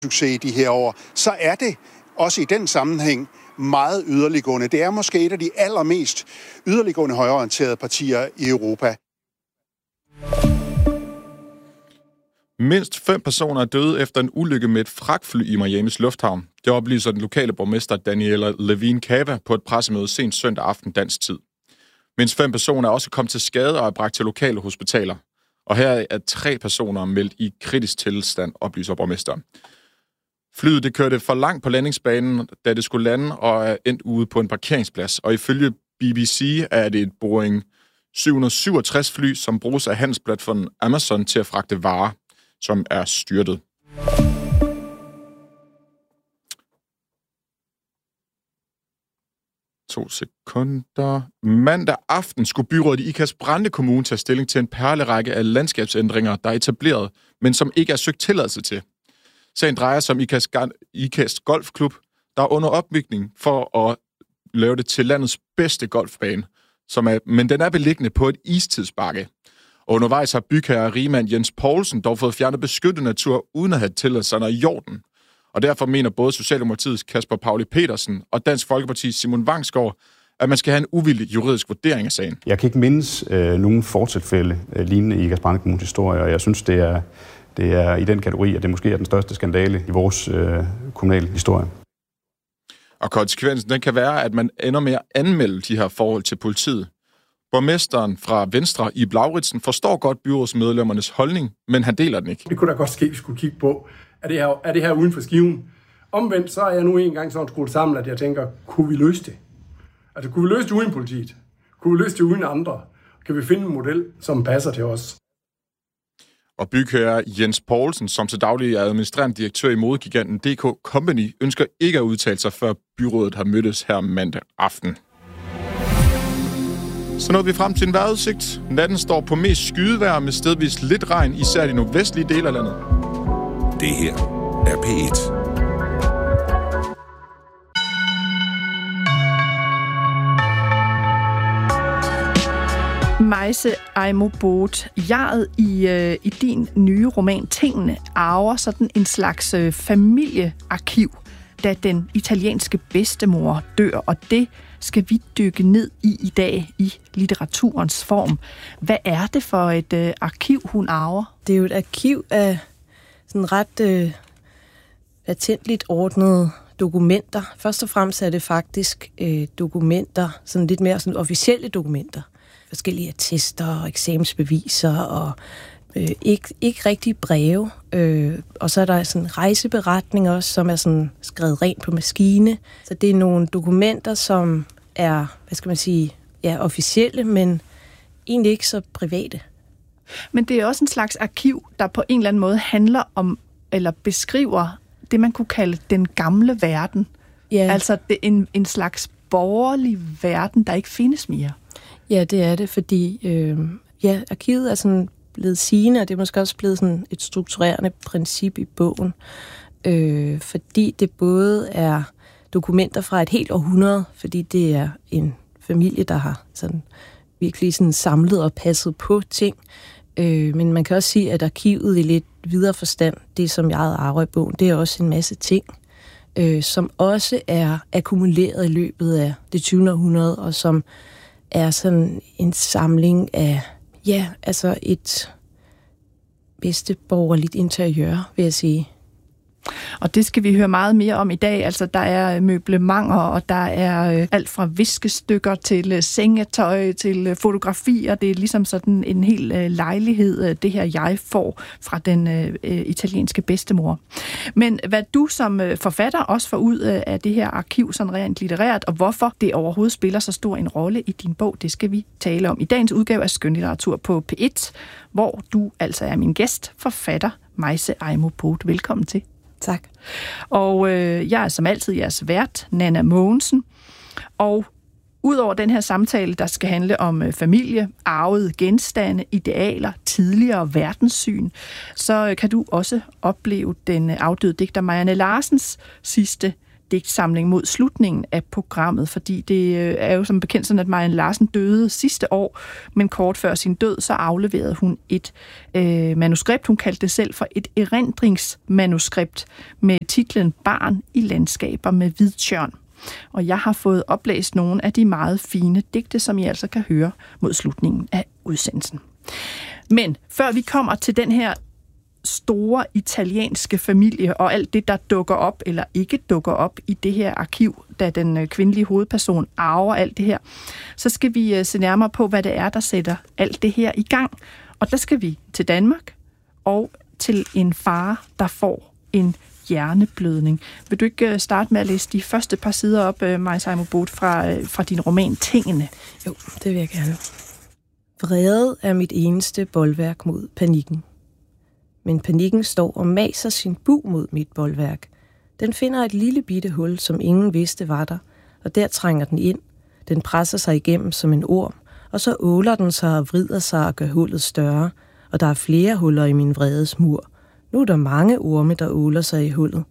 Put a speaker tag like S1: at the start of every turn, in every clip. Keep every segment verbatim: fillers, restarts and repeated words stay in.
S1: succes i de her år, så er det også i den sammenhæng meget yderliggående. Det er måske et af de allermest yderliggående højreorienterede partier i Europa.
S2: Mindst fem personer er døde efter en ulykke med et fragtfly i Miamis lufthavn. Det oplyser den lokale borgmester Daniela Levine Cava på et pressemøde sent søndag aften dansk tid. Mindst fem personer er også kommet til skade og er bragt til lokale hospitaler. Og her er tre personer meldt i kritisk tilstand, oplyser borgmesteren. Flyet det kørte for langt på landingsbanen, da det skulle lande, og er endt ude på en parkeringsplads. Og ifølge B B C er det et Boeing syv syvogtres fly, som bruges af handelsplatformen Amazon til at fragte varer, som er styrtet. To sekunder. Mandag aften skulle byrådet i Ikast Brande Kommune tage stilling til en perlerække af landskabsændringer, der er etableret, men som ikke er søgt tilladelse til. Sagen drejer sig om Ikast, Ikast Golfklub, der er under opbygning for at lave det til landets bedste golfbane, som er, men den er beliggende på et istidsbakke. Og undervejs har bygherre rigmand Jens Poulsen dog fået fjernet beskyttet natur, uden at have tilladelserne i orden. Og derfor mener både Socialdemokratiets Kasper Pauli Petersen og Dansk Folkepartis Simon Vangsgaard, at man skal have en uvildig juridisk vurdering af sagen.
S3: Jeg kan ikke mindes øh, nogen fortilfælde øh, lignende i Ikast Brande Kommunes historie, og jeg synes, det er, det er i den kategori, at det måske er den største skandale i vores øh, kommunale historie.
S2: Og konsekvensen den kan være, at man ender med at anmelde de her forhold til politiet. Borgmesteren fra Venstre i Lauritsen forstår godt byrådsmedlemmernes holdning, men han deler den ikke.
S4: Det kunne da godt ske, at vi skulle kigge på, er det her, er det her uden for skiven? Omvendt, så er jeg nu engang sådan skruet sammen, at jeg tænker, kunne vi løse det? Altså, kunne vi løse det uden politiet? Kunne vi løse det uden andre? Kan vi finde en model, som passer til os?
S2: Og bygherre Jens Poulsen, som til daglig er administrerende direktør i modegiganten D K Company, ønsker ikke at udtale sig, før byrådet har mødtes her mandag aften. Så nåede vi frem til en vejrudsigt. Natten står på mest skydevejr med stedvis lidt regn, især i de nordvestlige dele af landet.
S5: Det her er P et.
S6: Maise Aimo Boot, jeget i, øh, i din nye roman Tingene arver sådan en slags øh, familiearkiv, da den italienske bedstemor dør, og det skal vi dykke ned i i dag i litteraturens form. Hvad er det for et øh, arkiv, hun arver?
S7: Det er jo et arkiv af sådan ret øh, patentligt ordnede dokumenter. Først og fremmest er det faktisk øh, dokumenter, sådan lidt mere sådan officielle dokumenter. Forskellige attester og eksamensbeviser og øh, ikke, ikke rigtig breve. Øh, og så er der sådan en rejseberetning også, som er sådan skrevet rent på maskine. Så det er nogle dokumenter, som er, hvad skal man sige, ja, officielle, men egentlig ikke så private.
S6: Men det er også en slags arkiv, der på en eller anden måde handler om, eller beskriver det, man kunne kalde den gamle verden.
S7: Ja.
S6: Altså det er en, en slags borgerlig verden, der ikke findes mere.
S7: Ja, det er det, fordi øh, ja, arkivet er sådan blevet sigende, og det er måske også blevet sådan et strukturerende princip i bogen, øh, fordi det både er dokumenter fra et helt århundrede, fordi det er en familie, der har sådan virkelig sådan samlet og passet på ting, øh, men man kan også sige, at arkivet i lidt videre forstand, det som jeg arver i bogen, det er også en masse ting, øh, som også er akkumuleret i løbet af det tyvende århundrede, og som er sådan en samling af, ja, altså et bedsteborgerligt interiør, vil jeg sige.
S6: Og det skal vi høre meget mere om i dag. Altså, der er møblementer, og der er alt fra viskestykker til sengetøj til fotografier. Det er ligesom sådan en hel lejlighed, det her jeg får fra den øh, italienske bedstemor. Men hvad du som forfatter også får ud af det her arkiv, sådan rent litterært, og hvorfor det overhovedet spiller så stor en rolle i din bog, det skal vi tale om i dagens udgave af Skønlitteratur på P et, hvor du altså er min gæst, forfatter Maise Aimo Boot. Velkommen til.
S7: Tak.
S6: Og øh, jeg er som altid jeres vært, Nanna Mogensen. Og udover den her samtale, der skal handle om øh, familie, arvede genstande, idealer, tidligere verdenssyn, så øh, kan du også opleve den øh, afdøde digter Marianne Larsens sidste digtsamling mod slutningen af programmet, fordi det øh, er jo som bekendt sådan, at Marianne Larsen døde sidste år, men kort før sin død, så afleverede hun et øh, manuskript. Hun kaldte det selv for et erindringsmanuskript med titlen Barn i landskaber med hvidtjørn. Og jeg har fået oplæst nogle af de meget fine digte, som I altså kan høre mod slutningen af udsendelsen. Men før vi kommer til den her store italienske familie og alt det, der dukker op eller ikke dukker op i det her arkiv, da den kvindelige hovedperson arver alt det her, så skal vi se nærmere på, hvad det er, der sætter alt det her i gang. Og der skal vi til Danmark og til en far, der får en hjerneblødning. Vil du ikke starte med at læse de første par sider op, Majsa Aimo-Boot, fra, fra din roman Tingene?
S7: Jo, det vil jeg gerne. Vrede er mit eneste bolværk mod panikken. Men panikken står og maser sin bug mod mit bolværk. Den finder et lille bitte hul, som ingen vidste var der, og der trænger den ind. Den presser sig igennem som en orm, og så åler den sig og vrider sig og gør hullet større, og der er flere huller i min vredes mur. Nu er der mange orme, der åler sig i hullet.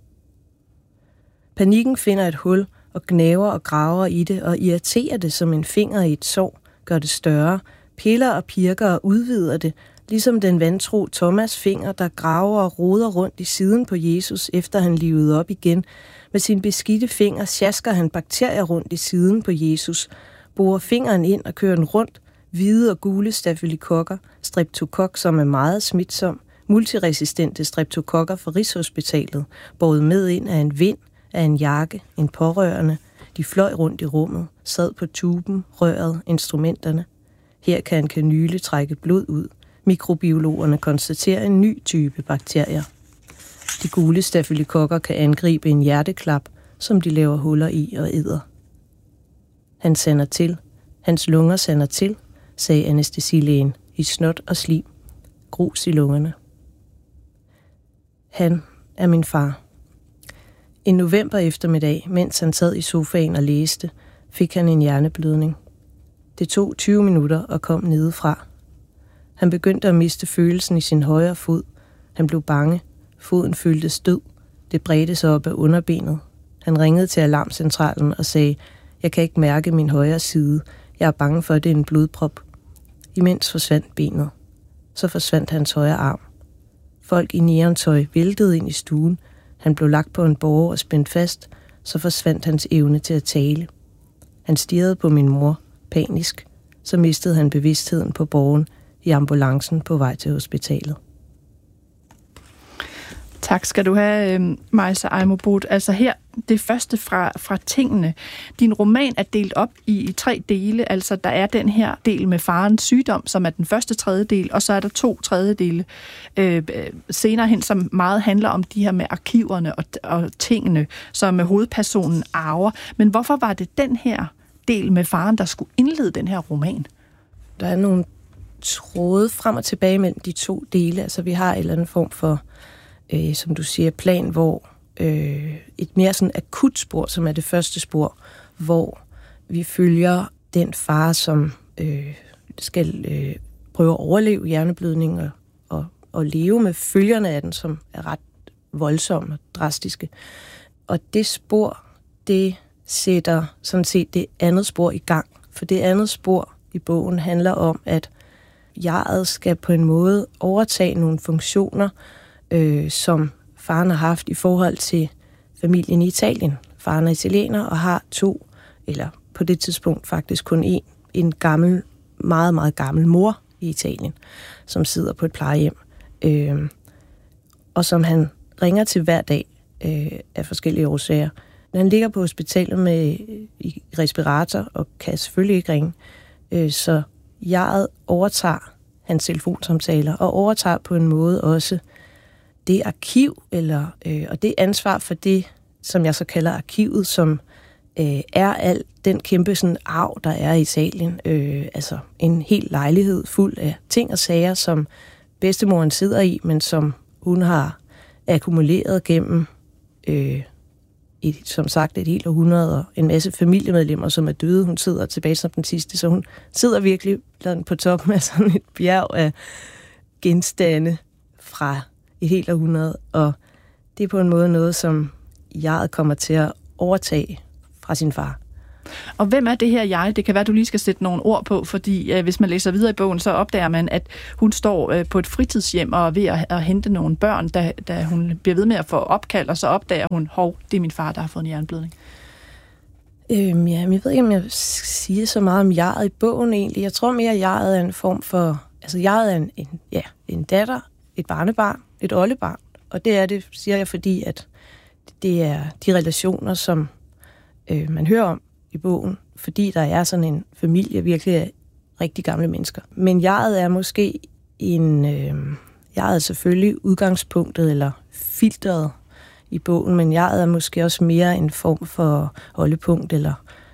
S7: Panikken finder et hul og gnaver og graver i det og irriterer det som en finger i et sår, gør det større, piller og pirker og udvider det, ligesom den vantro Thomas finger, der graver og roder rundt i siden på Jesus, efter han livede op igen. Med sin beskidte finger sjasker han bakterier rundt i siden på Jesus, borer fingeren ind og kører den rundt, hvide og gule stafylokokker, streptokok, som er meget smitsom, multiresistente streptokokker fra Rigshospitalet, båret med ind af en vind, af en jakke, en pårørende. De fløj rundt i rummet, sad på tuben, røret, instrumenterne. Her kan en kanyle trække blod ud. Mikrobiologerne konstaterer en ny type bakterier. De gule stafylokokker kan angribe en hjerteklap, som de laver huller i og æder. Han sander til. Hans lunger sander til, sagde anæstesilægen, i snot og slim. Grus i lungerne. Han er min far. En november eftermiddag, mens han sad i sofaen og læste, fik han en hjerneblødning. Det tog tyve minutter og kom nedefra. Han begyndte at miste følelsen i sin højre fod. Han blev bange. Foden føltes død. Det bredte sig op af underbenet. Han ringede til alarmcentralen og sagde, jeg kan ikke mærke min højre side. Jeg er bange for, at det er en blodprop. Imens forsvandt benet. Så forsvandt hans højre arm. Folk i neontøj væltede ind i stuen. Han blev lagt på en båre og spændt fast. Så forsvandt hans evne til at tale. Han stirrede på min mor, panisk. Så mistede han bevidstheden på båren i ambulancen på vej til hospitalet.
S6: Tak skal du have, Majsa Aimo-Boot. Altså her, det første fra, fra Tingene. Din roman er delt op i, i tre dele. Altså der er den her del med farens sygdom, som er den første tredjedel, og så er der to tredjedele øh, senere hen, som meget handler om de her med arkiverne og, og tingene, som hovedpersonen arver. Men hvorfor var det den her del med faren, der skulle indlede den her roman?
S7: Der er nogle tråde frem og tilbage mellem de to dele. Altså vi har en eller anden form for Øh, som du siger, plan, hvor øh, et mere sådan akut spor, som er det første spor, hvor vi følger den far, som øh, skal øh, prøve at overleve hjerneblødning og, og, og leve med følgerne af den, som er ret voldsomme og drastiske. Og det spor, det sætter sådan set det andet spor i gang. For det andet spor i bogen handler om, at jeget skal på en måde overtage nogle funktioner, Øh, som faren har haft i forhold til familien i Italien. Faren er italiener og har to, eller på det tidspunkt faktisk kun en, en gammel, meget, meget gammel mor i Italien, som sidder på et plejehjem, øh, og som han ringer til hver dag øh, af forskellige årsager. Han ligger på hospitalet med i respirator og kan selvfølgelig ikke ringe, øh, så jeget overtager hans telefonsamtaler og overtager på en måde også det arkiv, eller, øh, og det ansvar for det, som jeg så kalder arkivet, som øh, er al den kæmpe sådan, arv, der er i Italien. Øh, altså en hel lejlighed fuld af ting og sager, som bedstemoren sidder i, men som hun har akkumuleret gennem, øh, et, som sagt, et helt århundrede, og en masse familiemedlemmer, som er døde. Hun sidder tilbage som den sidste, så hun sidder virkelig på toppen af sådan et bjerg af genstande fra et helt århundrede, og det er på en måde noget, som jeget kommer til at overtage fra sin far.
S6: Og hvem er det her jeg? Det kan være, du lige skal sætte nogle ord på, fordi øh, hvis man læser videre i bogen, så opdager man, at hun står øh, på et fritidshjem og er ved at, at hente nogle børn, da, da hun bliver ved med at få opkald, og så opdager hun, hov, det er min far, der har fået en hjerneblødning.
S7: Øhm, ja, jeg ved ikke, om jeg siger så meget om jeget i bogen egentlig. Jeg tror mere, at jeget er en form for... Altså, jeget er en, en, ja, en datter, et barnebarn, et oldebarn. Og det er det, siger jeg, fordi at det er de relationer, som øh, man hører om i bogen, fordi der er sådan en familie virkelig af rigtig gamle mennesker. Men jeget er måske en... Øh, jeget er selvfølgelig udgangspunktet eller filteret i bogen, men jeget er måske også mere en form for holdepunkt eller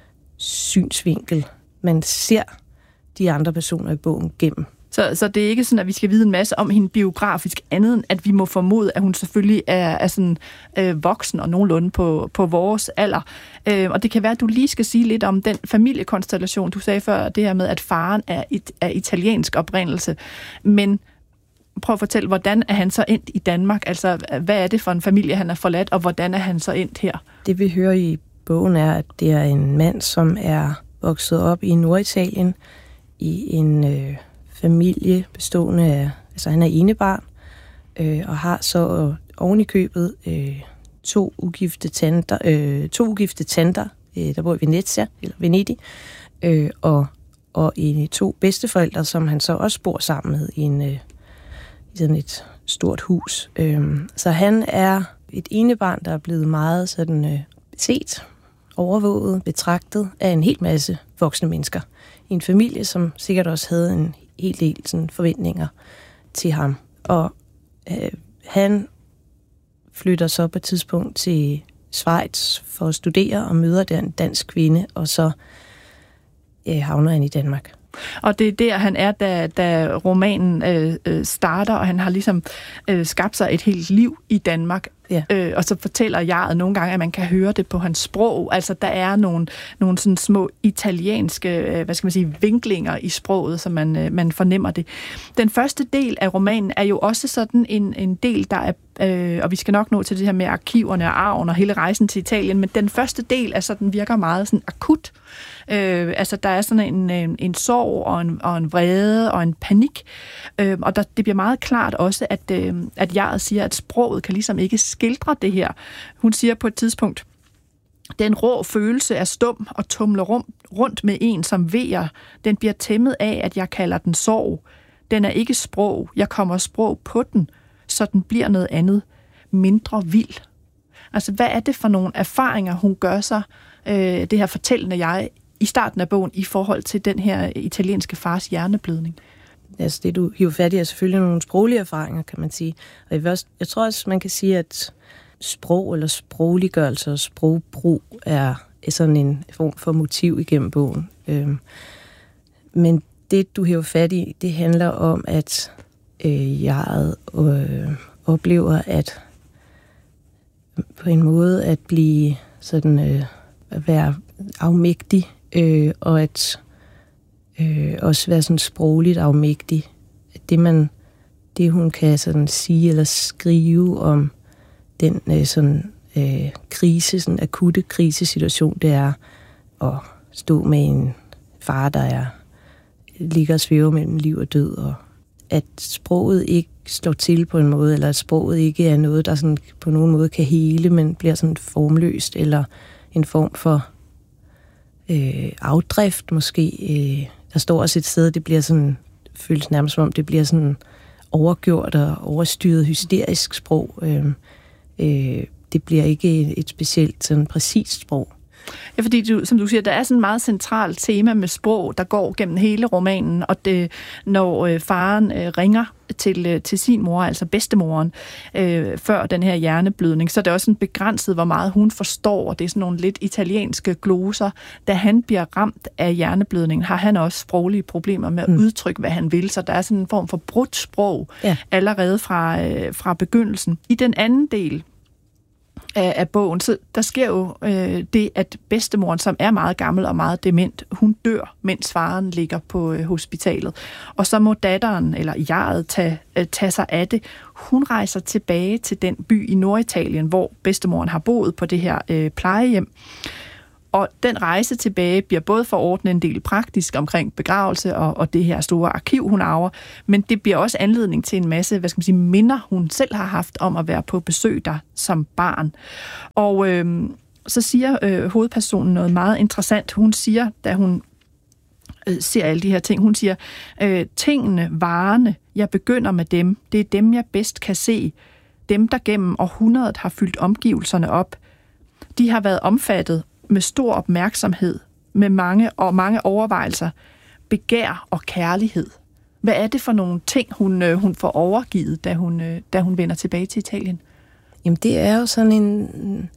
S7: synsvinkel. Man ser de andre personer i bogen gennem.
S6: Så, så det er ikke sådan, at vi skal vide en masse om hende biografisk, andet end at vi må formode, at hun selvfølgelig er, er sådan, øh, voksen og nogenlunde på, på vores alder. Øh, og det kan være, at du lige skal sige lidt om den familiekonstellation. Du sagde før det her med, at faren er, it, er italiensk oprindelse. Men prøv at fortælle, hvordan er han så endt i Danmark? Altså, hvad er det for en familie, han er forladt, og hvordan er han så endt her?
S7: Det vi hører i bogen er, at det er en mand, som er vokset op i Norditalien i en... Øh, familie bestående af, altså han er enebarn, øh, og har så oven i købet øh, to ugifte tanter, øh, to ugifte tanter, øh, der bor i Venezia, eller Venedig, øh, og, og i to bedsteforældre, som han så også bor sammen med i, en, øh, i sådan et stort hus. Øh, så han er et enebarn, der er blevet meget sådan øh, set, overvåget, betragtet af en hel masse voksne mennesker. I en familie, som sikkert også havde en helt del sådan forventninger til ham. Og øh, han flytter så på et tidspunkt til Schweiz for at studere og møder der en dansk kvinde, og så øh, havner han i Danmark.
S6: Og det er der, han er, da, da romanen øh, starter, og han har ligesom øh, skabt sig et helt liv i Danmark.
S7: Ja.
S6: Øh, og så fortæller jeg nogle gange, at man kan høre det på hans sprog. Altså, der er nogle, nogle sådan små italienske, øh, hvad skal man sige, vinklinger i sproget, så man, øh, man fornemmer det. Den første del af romanen er jo også sådan en, en del, der er, øh, og vi skal nok nå til det her med arkiverne og arven og hele rejsen til Italien, men den første del er sådan, virker meget sådan akut. Øh, altså, der er sådan en, en, en sorg og en, og en vrede og en panik. Øh, og der, det bliver meget klart også, at, øh, at jeg siger, at sproget kan ligesom ikke skildre det her. Hun siger på et tidspunkt, den rå følelse er stum og tumler rum, rundt med en, som vejer. Den bliver tæmmet af, at jeg kalder den sorg. Den er ikke sprog. Jeg kommer sprog på den, så den bliver noget andet. Mindre vild. Altså, hvad er det for nogle erfaringer, hun gør sig, øh, det her fortællende jeg, i starten af bogen, i forhold til den her italienske fars hjerneblødning?
S7: Altså, det du hiver fat i er selvfølgelig nogle sproglige erfaringer, kan man sige. Og jeg, også, jeg tror også, man kan sige, at sprog eller sprogliggørelse og sprogbrug er sådan en form for motiv igennem bogen. Øhm, men det, du hiver fat i, det handler om, at øh, jeg øh, oplever, at på en måde at blive sådan, øh, at være afmægtig, øh, og at øh, også være sådan sprogligt afmægtig. Det, man, det hun kan sådan sige eller skrive om den øh, sådan, øh, krise, sådan akutte krisesituation, det er at stå med en far, der er, ligger og svæver mellem liv og død, og at sproget ikke slår til på en måde, eller at sproget ikke er noget, der sådan på nogen måde kan hele, men bliver sådan formløst, eller en form for øh, afdrift måske. Øh, der står også et sted, det bliver sådan, føles nærmest som om, det bliver sådan overgjort og overstyret hysterisk sprog. Øh, øh, det bliver ikke et specielt sådan præcist sprog.
S6: Ja, fordi du, som du siger, der er sådan et meget centralt tema med sprog, der går gennem hele romanen, og det, når øh, faren øh, ringer til, øh, til sin mor, altså bedstemoren, øh, før den her hjerneblødning, så er det også sådan begrænset, hvor meget hun forstår, og det er sådan nogle lidt italienske gloser. Da han bliver ramt af hjerneblødningen, har han også sproglige problemer med at mm. udtrykke, hvad han vil, så der er sådan en form for brudt sprog ja. allerede fra, øh, fra begyndelsen. I den anden del af, af bogen, så der sker jo øh, det, at bedstemoren, som er meget gammel og meget dement, hun dør, mens faren ligger på øh, hospitalet. Og så må datteren, eller jaret, tage, øh, tage sig af det. Hun rejser tilbage til den by i Norditalien, hvor bedstemoren har boet på det her øh, plejehjem. Og den rejse tilbage bliver både forordnet en del praktisk omkring begravelse og, og det her store arkiv, hun arver, men det bliver også anledning til en masse, hvad skal man sige, minder, hun selv har haft om at være på besøg der som barn. Og øh, så siger øh, hovedpersonen noget meget interessant. Hun siger, da hun øh, ser alle de her ting, hun siger, øh, tingene, varerne, jeg begynder med dem, det er dem, jeg bedst kan se. Dem, der gennem århundredet har fyldt omgivelserne op. De har været omfattet med stor opmærksomhed, med mange og mange overvejelser, begær og kærlighed. Hvad er det for nogle ting, hun, øh, hun får overgivet, da hun, øh, da hun vender tilbage til Italien?
S7: Jamen, det er jo sådan en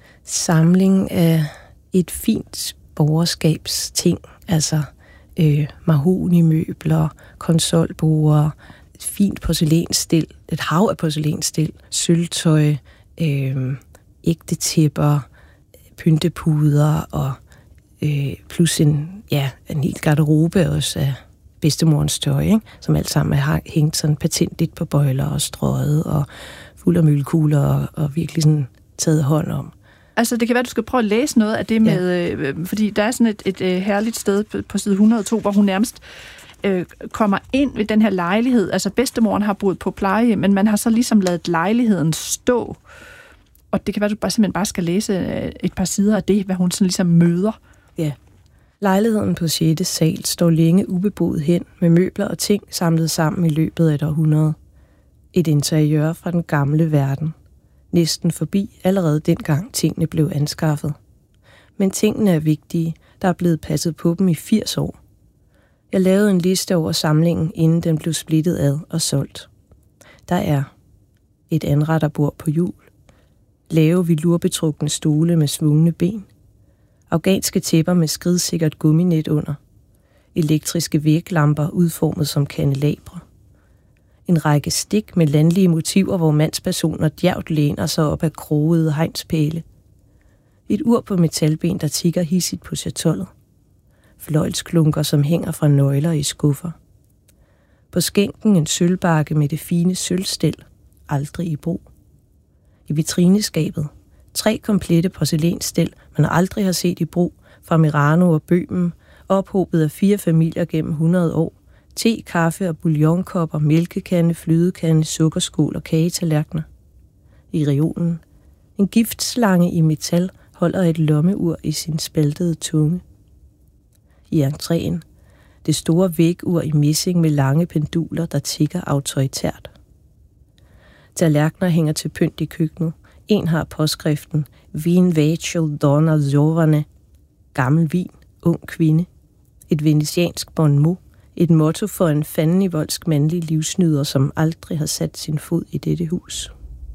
S7: samling af et fint borgerskabsting, altså øh, mahognimøbler, konsolborde, et fint porcelænsstil, et hav af porcelænsstil, sølvtøj, øh, ægte tæpper, pyntepuder og øh, plus en, ja, en hel garderobe også af bedstemorens tøj, ikke? Som alt sammen har hængt sådan patentligt på bøjler og strøget og fuld af mølkugler og, og virkelig sådan taget hånd om.
S6: Altså, det kan være, du skal prøve at læse noget af det med, ja. øh, fordi der er sådan et, et, et herligt sted på, på side et hundrede og to, hvor hun nærmest øh, kommer ind ved den her lejlighed. Altså, bedstemoren har boet på plejehjem, men man har så ligesom ladet lejligheden stå. Og det kan være, at du bare, simpelthen bare skal læse et par sider af det, hvad hun sådan ligesom møder.
S7: Ja. Lejligheden på sjette sal står længe ubeboet hen, med møbler og ting samlet sammen i løbet af et århundrede. Et interiør fra den gamle verden. Næsten forbi allerede dengang tingene blev anskaffet. Men tingene er vigtige. Der er blevet passet på dem i firs år. Jeg lavede en liste over samlingen, inden den blev splittet ad og solgt. Der er et anretterbord på hjul, lave velurbetrukne stole med svungne ben, afghanske tæpper med skridsikkert gumminet under, elektriske væglamper udformet som kandelabre, en række stik med landlige motiver, hvor mandspersoner djævt læner sig op af krogede hegnspæle, et ur på metalben, der tikker hissigt på chatollet, fløjlsklunker, som hænger fra nøgler i skuffer, på skænken en sølvbakke med det fine sølvstel, aldrig i brug. I vitrineskabet tre komplette porcelænsstel, man aldrig har set i brug, fra Merano og Bøhmen, ophobet af fire familier gennem hundrede år. Te, kaffe og bouillonkopper, mælkekande, flydekande, sukkerskål og kagetallerkener. I reolen en giftslange i metal holder et lommeur i sin spaltede tunge. I entréen det store vægur i messing med lange penduler, der tikker autoritært. Tallerkener hænger til pynt i køkkenet. En har påskriften Vin Vecchio Donna Giovane, gammel vin, ung kvinde. Et venetiansk bon mot, et motto for en fandenivoldsk mandlig livsnyder, som aldrig har sat sin fod i dette hus.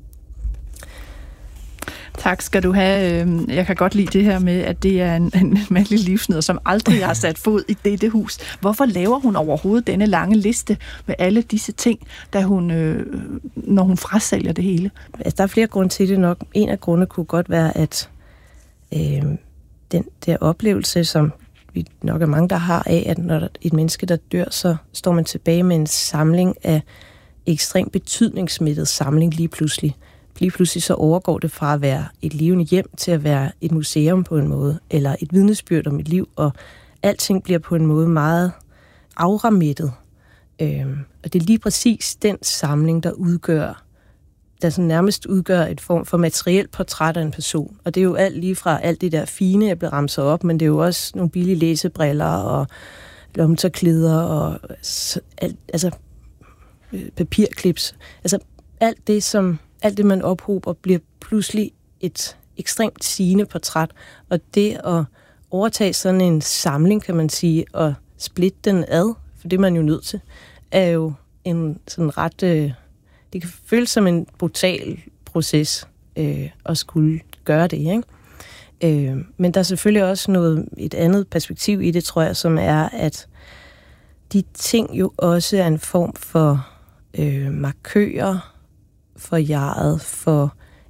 S6: Tak skal du have. Jeg kan godt lide det her med, at det er en, en mandlig livsnyder, som aldrig har sat fod i dette hus. Hvorfor laver hun overhovedet denne lange liste med alle disse ting, da hun, øh, når hun frasælger det hele?
S7: Altså, der er flere grunde til det nok. En af grundene kunne godt være, at øh, den der oplevelse, som vi nok er mange, der har af, at når der et menneske, der dør, så står man tilbage med en samling af ekstremt betydningssmittet samling lige pludselig. Lige pludselig så overgår det fra at være et levende hjem til at være et museum på en måde, eller et vidnesbyrd om et liv, og alting bliver på en måde meget aframættet. Øhm, og det er lige præcis den samling, der udgør, der sådan nærmest udgør et form for materielt portræt af en person. Og det er jo alt lige fra alt det der fine, jeg blev ramset op, men det er jo også nogle billige læsebriller og lommetørklæder og alt, altså papirklips. Altså alt det, som alt det, man ophober, bliver pludselig et ekstremt sigende portræt. Og det at overtage sådan en samling, kan man sige, og splitte den ad, for det er man jo nødt til, er jo en sådan ret... Øh, det kan føles som en brutal proces øh, at skulle gøre det, ikke? Øh, men der er selvfølgelig også noget, et andet perspektiv i det, tror jeg, som er, at de ting jo også er en form for øh, markører for jeget, for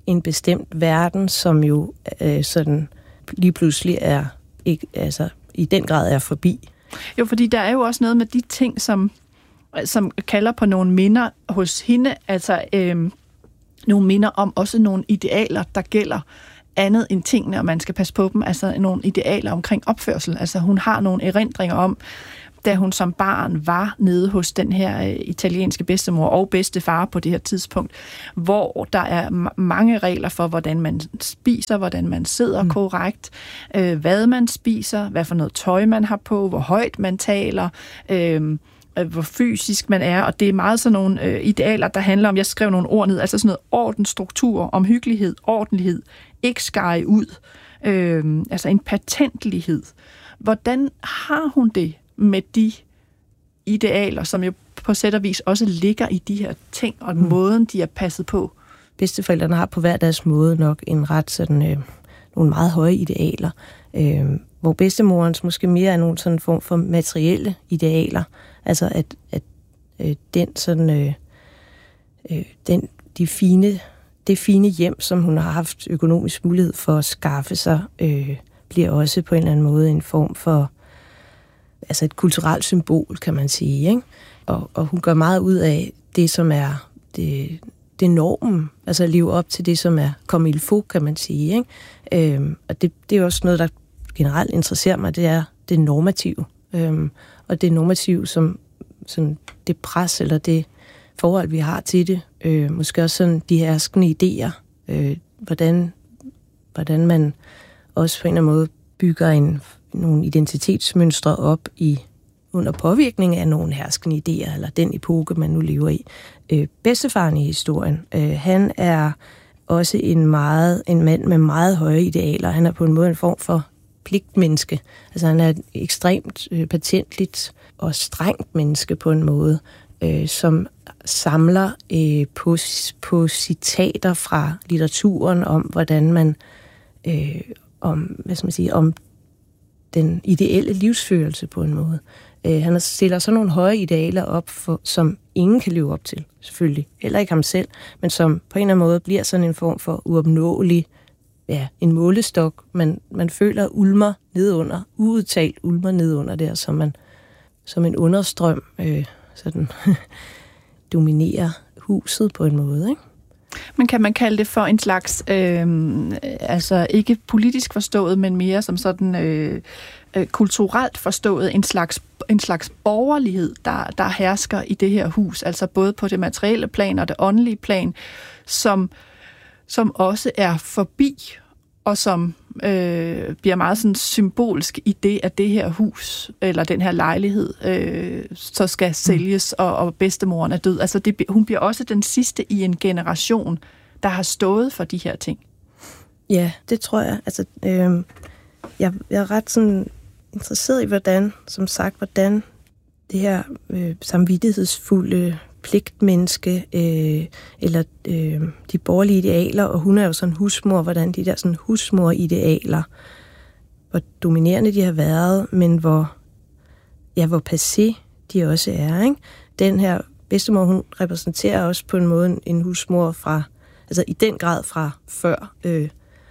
S7: en bestemt verden, som jo øh, sådan lige pludselig er ikke, altså, i den grad er forbi.
S6: Jo, fordi der er jo også noget med de ting, som, som kalder på nogle minder hos hende, altså øh, nogle minder om også nogle idealer, der gælder andet end tingene, og man skal passe på dem, altså nogle idealer omkring opførsel. Altså hun har nogle erindringer om, da hun som barn var nede hos den her øh, italienske bedstemor og bedstefar på det her tidspunkt, hvor der er m- mange regler for, hvordan man spiser, hvordan man sidder mm. korrekt, øh, hvad man spiser, hvad for noget tøj man har på, hvor højt man taler, øh, hvor fysisk man er, og det er meget sådan nogle øh, idealer, der handler om, jeg skrev nogle ord ned, altså sådan noget orden, struktur, omhyggelighed, ordentlighed, ikke skære ud, øh, altså en patentlighed. Hvordan har hun det med de idealer, som jo på sæt og vis også ligger i de her ting, og mm. måden, de er passet på?
S7: Bedsteforældrene har på hver deres måde nok en ret sådan, øh, nogle meget høje idealer, øh, hvor bedstemorens måske mere er nogle sådan form for materielle idealer, altså at, at øh, den sådan, øh, øh, den, de fine, det fine hjem, som hun har haft økonomisk mulighed for at skaffe sig, øh, bliver også på en eller anden måde en form for altså et kulturelt symbol, kan man sige, ikke? Og, og hun gør meget ud af det, som er det, det normen, altså at leve op til det, som er comme il faut, kan man sige, ikke? Øhm, og det, det er også noget, der generelt interesserer mig, det er det normative. Øhm, og det normative, som sådan det pres, eller det forhold, vi har til det, øh, måske også sådan de herskende idéer, øh, hvordan, hvordan man også på en eller anden måde bygger en nogle identitetsmønstre op i under påvirkning af nogle herskende idéer, eller den epoke, man nu lever i. Øh, bedstefaren i historien, øh, han er også en, meget, en mand med meget høje idealer. Han er på en måde en form for pligtmenneske. Altså han er et ekstremt øh, patentligt og strengt menneske på en måde, øh, som samler øh, på, på citater fra litteraturen om, hvordan man øh, om, hvad skal man sige, om den ideelle livsførelse på en måde. Øh, han stiller så nogle høje idealer op, for, som ingen kan leve op til, selvfølgelig. Heller ikke ham selv, men som på en eller anden måde bliver sådan en form for uopnåelig, ja, en målestok, man, man føler ulmer nedunder, uudtalt ulmer nedunder der, som, man, som en understrøm øh, sådan dominerer huset på en måde, ikke?
S6: Men kan man kalde det for en slags, øh, altså ikke politisk forstået, men mere som sådan øh, øh, kulturelt forstået, en slags, en slags borgerlighed, der, der hersker i det her hus, altså både på det materielle plan og det åndelige plan, som, som også er forbi, og som øh, bliver meget sådan symbolsk i det, at det her hus, eller den her lejlighed, øh, så skal sælges, og, og bedstemoren er død. Altså det, hun bliver også den sidste i en generation, der har stået for de her ting.
S7: Ja, det tror jeg. Altså, øh, jeg, jeg er ret sådan interesseret i, hvordan, som sagt, hvordan det her øh, samvittighedsfulde pligtmenneske, øh, eller øh, de borgerlige idealer, og hun er jo sådan husmor, hvordan de der sådan husmor-idealer, hvor dominerende de har været, men hvor, ja, hvor passé de også er, ikke? Den her bedstemor, hun repræsenterer også på en måde en husmor fra, altså i den grad fra før, øh,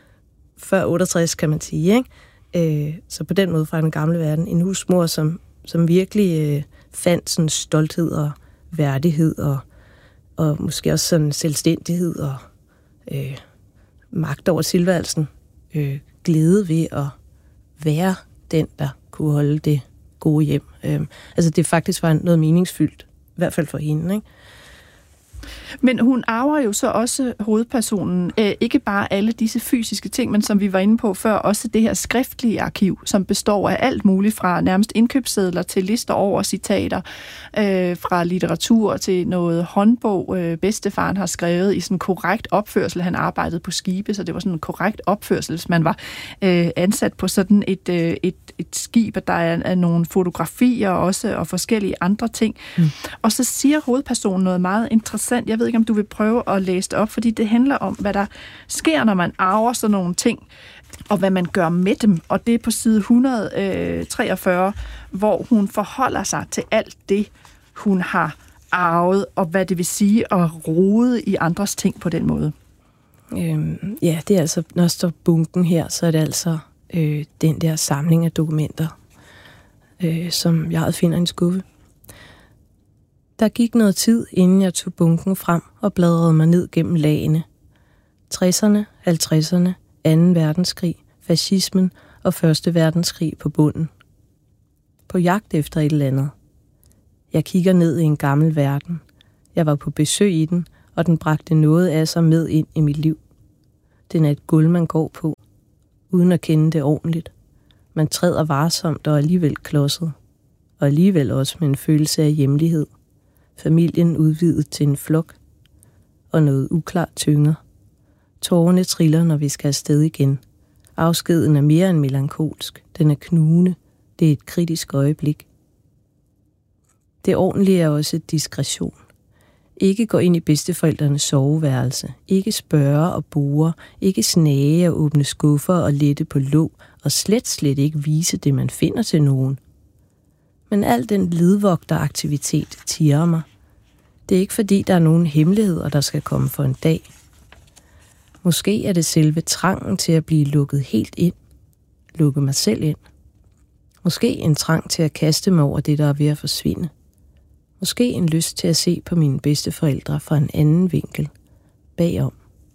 S7: før otteogtres, kan man sige, ikke? Øh, så på den måde fra den gamle verden, en husmor, som, som virkelig øh, fandt sådan stolthed og værdighed og, og måske også sådan selvstændighed og øh, magt over tilværelsen, øh, glæde ved at være den, der kunne holde det gode hjem. Øh, altså det faktisk var noget meningsfyldt, i hvert fald for hende, ikke?
S6: Men hun arver jo så også hovedpersonen, øh, ikke bare alle disse fysiske ting, men som vi var inde på før, også det her skriftlige arkiv, som består af alt muligt, fra nærmest indkøbssedler til lister over citater, øh, fra litteratur til noget håndbog, øh, bedstefaren har skrevet i sådan en korrekt opførsel. Han arbejdede på skibe, så det var sådan en korrekt opførsel, hvis man var øh, ansat på sådan et, øh, et, et skib, og der er, er nogle fotografier også, og forskellige andre ting. Mm. Og så siger hovedpersonen noget meget interessant. Jeg ved ikke, om du vil prøve at læse det op, fordi det handler om, hvad der sker, når man arver sådan nogle ting, og hvad man gør med dem. Og det er på side et hundrede og treogfyrre, hvor hun forholder sig til alt det, hun har arvet, og hvad det vil sige at rode i andres ting på den måde.
S7: Øhm, ja, det er altså, når der står bunken her, så er det altså øh, den der samling af dokumenter, øh, som jeg finder i en skuffe. Der gik noget tid, inden jeg tog bunken frem og bladrede mig ned gennem lagene. tresserne, halvtredserne, anden verdenskrig, fascismen og første verdenskrig på bunden. På jagt efter et eller andet. Jeg kigger ned i en gammel verden. Jeg var på besøg i den, og den bragte noget af sig med ind i mit liv. Den er et gulv, man går på, uden at kende det ordentligt. Man træder varsomt og alligevel klodset. Og alligevel også med en følelse af hjemlighed. Familien udvidet til en flok. Og noget uklart tynger. Tårerne triller, når vi skal afsted igen. Afskeden er mere end melankolsk. Den er knugende. Det er et kritisk øjeblik. Det ordentlige er også diskretion. Ikke gå ind i bedsteforældrenes soveværelse. Ikke spørge og bore. Ikke snage og åbne skuffer og lette på låg. Og slet slet ikke vise det, man finder til nogen. Men al den ledvogteraktivitet tirer mig. Det er ikke fordi, der er nogen hemmeligheder, der skal komme for en dag. Måske er det selve trangen til at blive lukket helt ind. Lukke mig selv ind. Måske en trang til at kaste mig over det, der er ved at forsvinde. Måske en lyst til at se på mine bedsteforældre fra en anden vinkel. Bagom.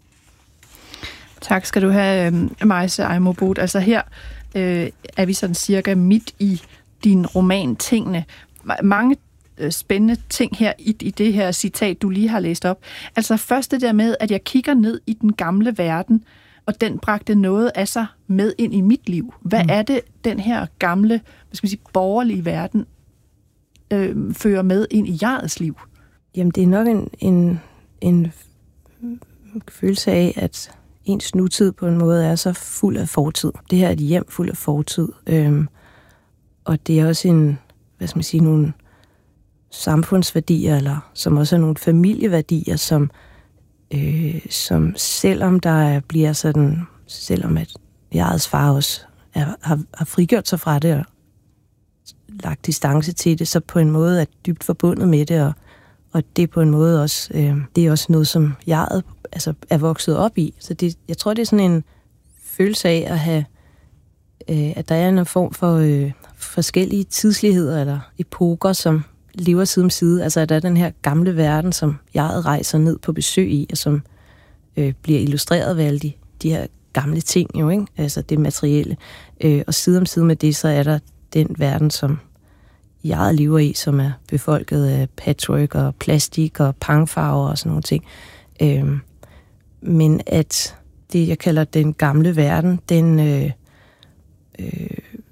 S6: Tak skal du have, Maise Aimerboe. Altså her øh, er vi sådan cirka midt i din roman Tingene. Mange øh, spændende ting her i, i det her citat, du lige har læst op. Altså først det der med, at jeg kigger ned i den gamle verden, og den bragte noget af sig med ind i mit liv. Hvad mm. er det, den her gamle, hvad skal man sige, borgerlige verden øh, fører med ind i jegets liv?
S7: Jamen, det er nok en, en, en følelse af, at ens nutid på en måde er så fuld af fortid. Det her er et hjem fuld af fortid. Øhm, og det er også en, hvad skal man sige, nogle samfundsværdier, eller som også er nogle familieværdier, som Øh, som selvom der bliver sådan, selvom at jegets far også er, har, har frigjort sig fra det og lagt distance til det, så på en måde er dybt forbundet med det, og, og det er på en måde også, øh, det er også noget, som jeget altså, er vokset op i. Så det, jeg tror, det er sådan en følelse af at have, øh, at der er en form for øh, forskellige tidsligheder eller epoker, som lever side om side. Altså, at der er den her gamle verden, som jeget rejser ned på besøg i, og som øh, bliver illustreret ved alle de, de her gamle ting, jo, ikke? Altså det materielle. Øh, og side om side med det, så er der den verden, som jeget lever i, som er befolket af patchwork og plastik og pangfarver og sådan nogle ting. Øh, men at det, jeg kalder den gamle verden, den... Øh, øh,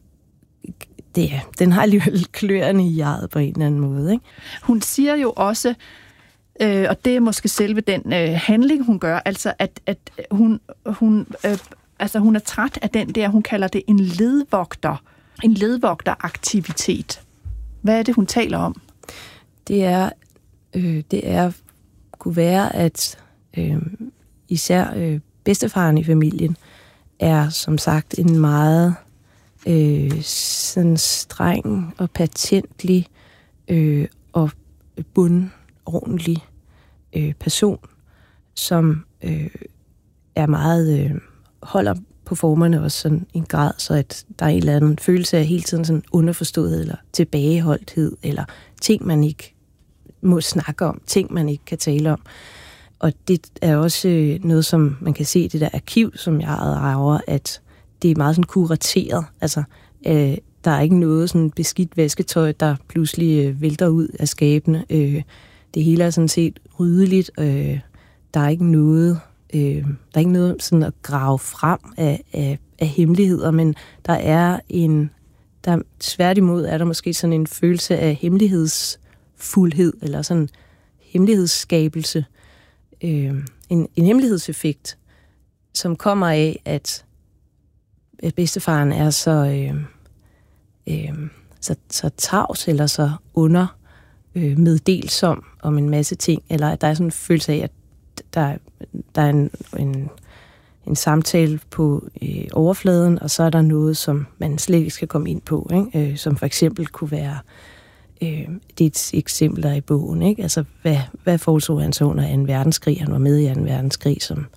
S7: Det, den har alligevel kløerne i jeget på en eller anden måde, ikke?
S6: Hun siger jo også, øh, og det er måske selve den øh, handling, hun gør, altså at, at hun, hun, øh, altså hun er træt af den der, hun kalder det en ledvogter, en ledvogteraktivitet. Hvad er det, hun taler om?
S7: Det er, øh, det er kunne være, at øh, især øh, bedstefaren i familien er som sagt en meget Øh, sådan streng og patentlig øh, og bundordentlig øh, person, som øh, er meget øh, holder på formerne også sådan en grad, så at der er en eller anden følelse af hele tiden sådan underforståethed eller tilbageholdthed, eller ting, man ikke må snakke om, ting, man ikke kan tale om. Og det er også øh, noget, som man kan se i det der arkiv, som jeg arver, at det er meget sådan kurateret. Altså, øh, der er ikke noget sådan beskidt vasketøj, der pludselig øh, vælter ud af skabene. Øh, det hele er sådan set ryddeligt. Øh, der er ikke noget, øh, der er ikke noget sådan at grave frem af, af, af hemmeligheder, men der er en, der tværtimod er der måske sådan en følelse af hemmelighedsfuldhed, eller sådan hemmelighedsskabelse. Øh, en, en hemmelighedseffekt, som kommer af, at bedstefaren er så, øh, øh, så, så tavs eller så under øh, meddelsom om en masse ting, eller at der er sådan en følelse af, at der, der er en, en, en samtale på øh, overfladen, og så er der noget, som man slet ikke skal komme ind på, ikke? Øh, som for eksempel kunne være, øh, det er et eksempel, der er i bogen, ikke? Altså, hvad, hvad foretog han så under anden verdenskrig? Han var med i anden verdenskrig som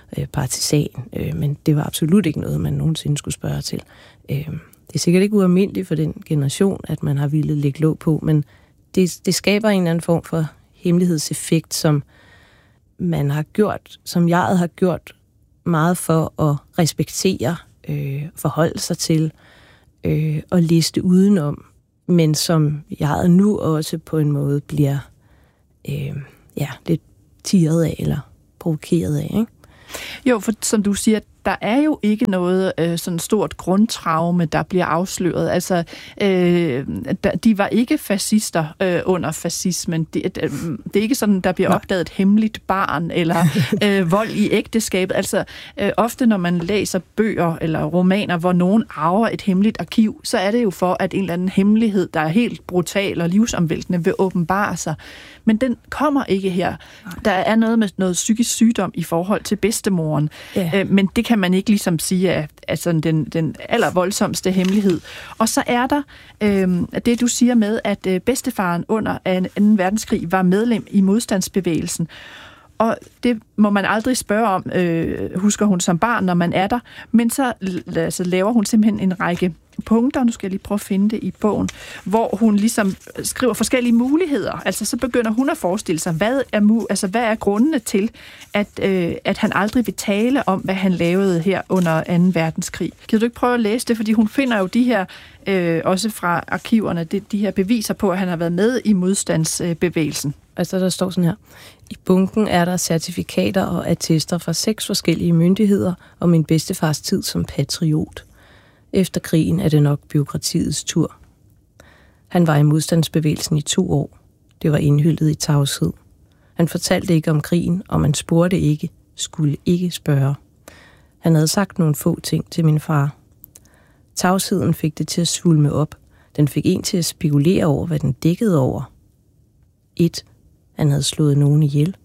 S7: øh, partisan, øh, men det var absolut ikke noget, man nogensinde skulle spørge til. Øh, det er sikkert ikke ualmindeligt for den generation, at man har ville lægge låg på, men det, det skaber en eller anden form for hemmelighedseffekt, som man har gjort, som jeg har gjort meget for at respektere, øh, forholde sig til øh, og liste udenom, men som jeg nu også på en måde bliver øh, ja, lidt tirret af eller provokeret af, ikke?
S6: Jo, for som du siger, der er jo ikke noget øh, sådan stort grundtraume, der bliver afsløret. Altså, øh, de var ikke fascister øh, under fascismen. Det, det, det er ikke sådan, der bliver opdaget et hemmeligt barn eller øh, vold i ægteskabet. Altså, øh, ofte når man læser bøger eller romaner, hvor nogen arver et hemmeligt arkiv, så er det jo for, at en eller anden hemmelighed, der er helt brutal og livsomvæltende, vil åbenbare sig. Men den kommer ikke her. Der er noget med noget psykisk sygdom i forhold til bedstemoren. Ja. Øh, men det kan man ikke ligesom sige er altså den, den allervoldsomste hemmelighed. Og så er der øh, det, du siger med, at øh, bedstefaren under anden verdenskrig var medlem i modstandsbevægelsen. Og det må man aldrig spørge om, øh, husker hun som barn, når man er der. Men så altså, laver hun simpelthen en række punkter, nu skal jeg lige prøve at finde det i bogen, hvor hun ligesom skriver forskellige muligheder. Altså så begynder hun at forestille sig, hvad er, mu- altså, hvad er grundene til, at, øh, at han aldrig vil tale om, hvad han lavede her under anden verdenskrig. Kan du ikke prøve at læse det? Fordi hun finder jo de her, øh, også fra arkiverne, de, de her beviser på, at han har været med i modstandsbevægelsen.
S7: Altså der står sådan her: i bunken er der certifikater og attester fra seks forskellige myndigheder om min bedstefars tid som patriot. Efter krigen er det nok bureaukratiets tur. Han var i modstandsbevægelsen i to år. Det var indhyllet i tavshed. Han fortalte ikke om krigen, og man spurgte ikke, skulle ikke spørge. Han havde sagt nogle få ting til min far. Tavsheden fik det til at svulme op. Den fik en til at spekulere over, hvad den dækkede over. et. Han havde slået nogen ihjel.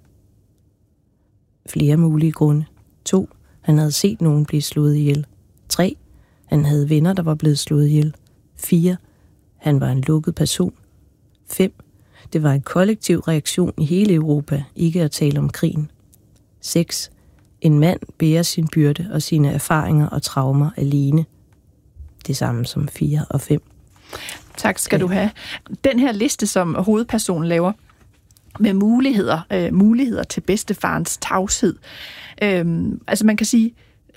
S7: Flere mulige grunde. to. Han havde set nogen blive slået ihjel. tre. Han havde venner, der var blevet slået ihjel. fire. Han var en lukket person. fem. Det var en kollektiv reaktion i hele Europa, ikke at tale om krigen. seks. En mand bærer sin byrde og sine erfaringer og traumer alene. Det samme som fire og fem.
S6: Tak skal du have. Den her liste, som hovedpersonen laver, med muligheder, øh, muligheder til bedstefarens tavshed. Øhm, altså man kan sige,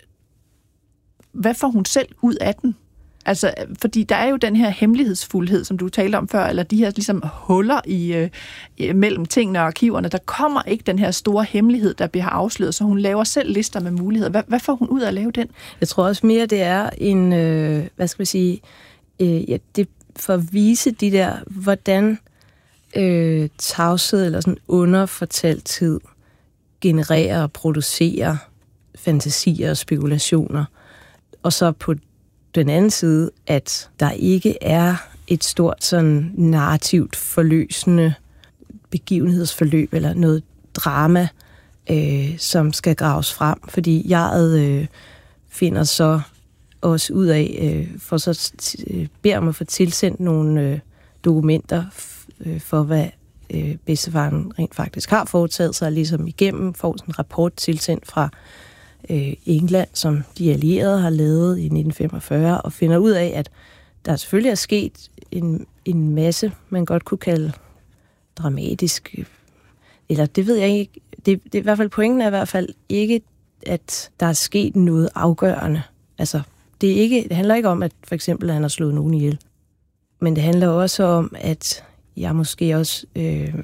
S6: hvad får hun selv ud af den? Altså, fordi der er jo den her hemmelighedsfuldhed, som du talte om før, eller de her ligesom huller i øh, mellem tingene og arkiverne. Der kommer ikke den her store hemmelighed, der bliver afsløret, så hun laver selv lister med muligheder. Hvad, hvad får hun ud af at lave den?
S7: Jeg tror også mere, det er en, øh, hvad skal man sige, øh, ja, det for at vise de der, hvordan øh, tavshed eller sådan underfortalthed genererer og producerer fantasier og spekulationer. Og så på den anden side, at der ikke er et stort sådan narrativt forløsende begivenhedsforløb eller noget drama, øh, som skal graves frem. Fordi jeg øh, finder så også ud af, øh, for så øh, beder om at få tilsendt nogle øh, dokumenter f- øh, for, hvad øh, bedstefaren rent faktisk har foretaget sig, ligesom igennem får sådan en rapport tilsendt fra øh, England, som de allierede har lavet i nitten femogfyrre, og finder ud af, at der selvfølgelig er sket en, en masse, man godt kunne kalde dramatisk, eller det ved jeg ikke, det, det er i hvert fald pointen er i hvert fald ikke, at der er sket noget afgørende. Altså, det, er ikke, det handler ikke om, at for eksempel at han har slået nogen ihjel, men det handler også om, at jeg måske også øh,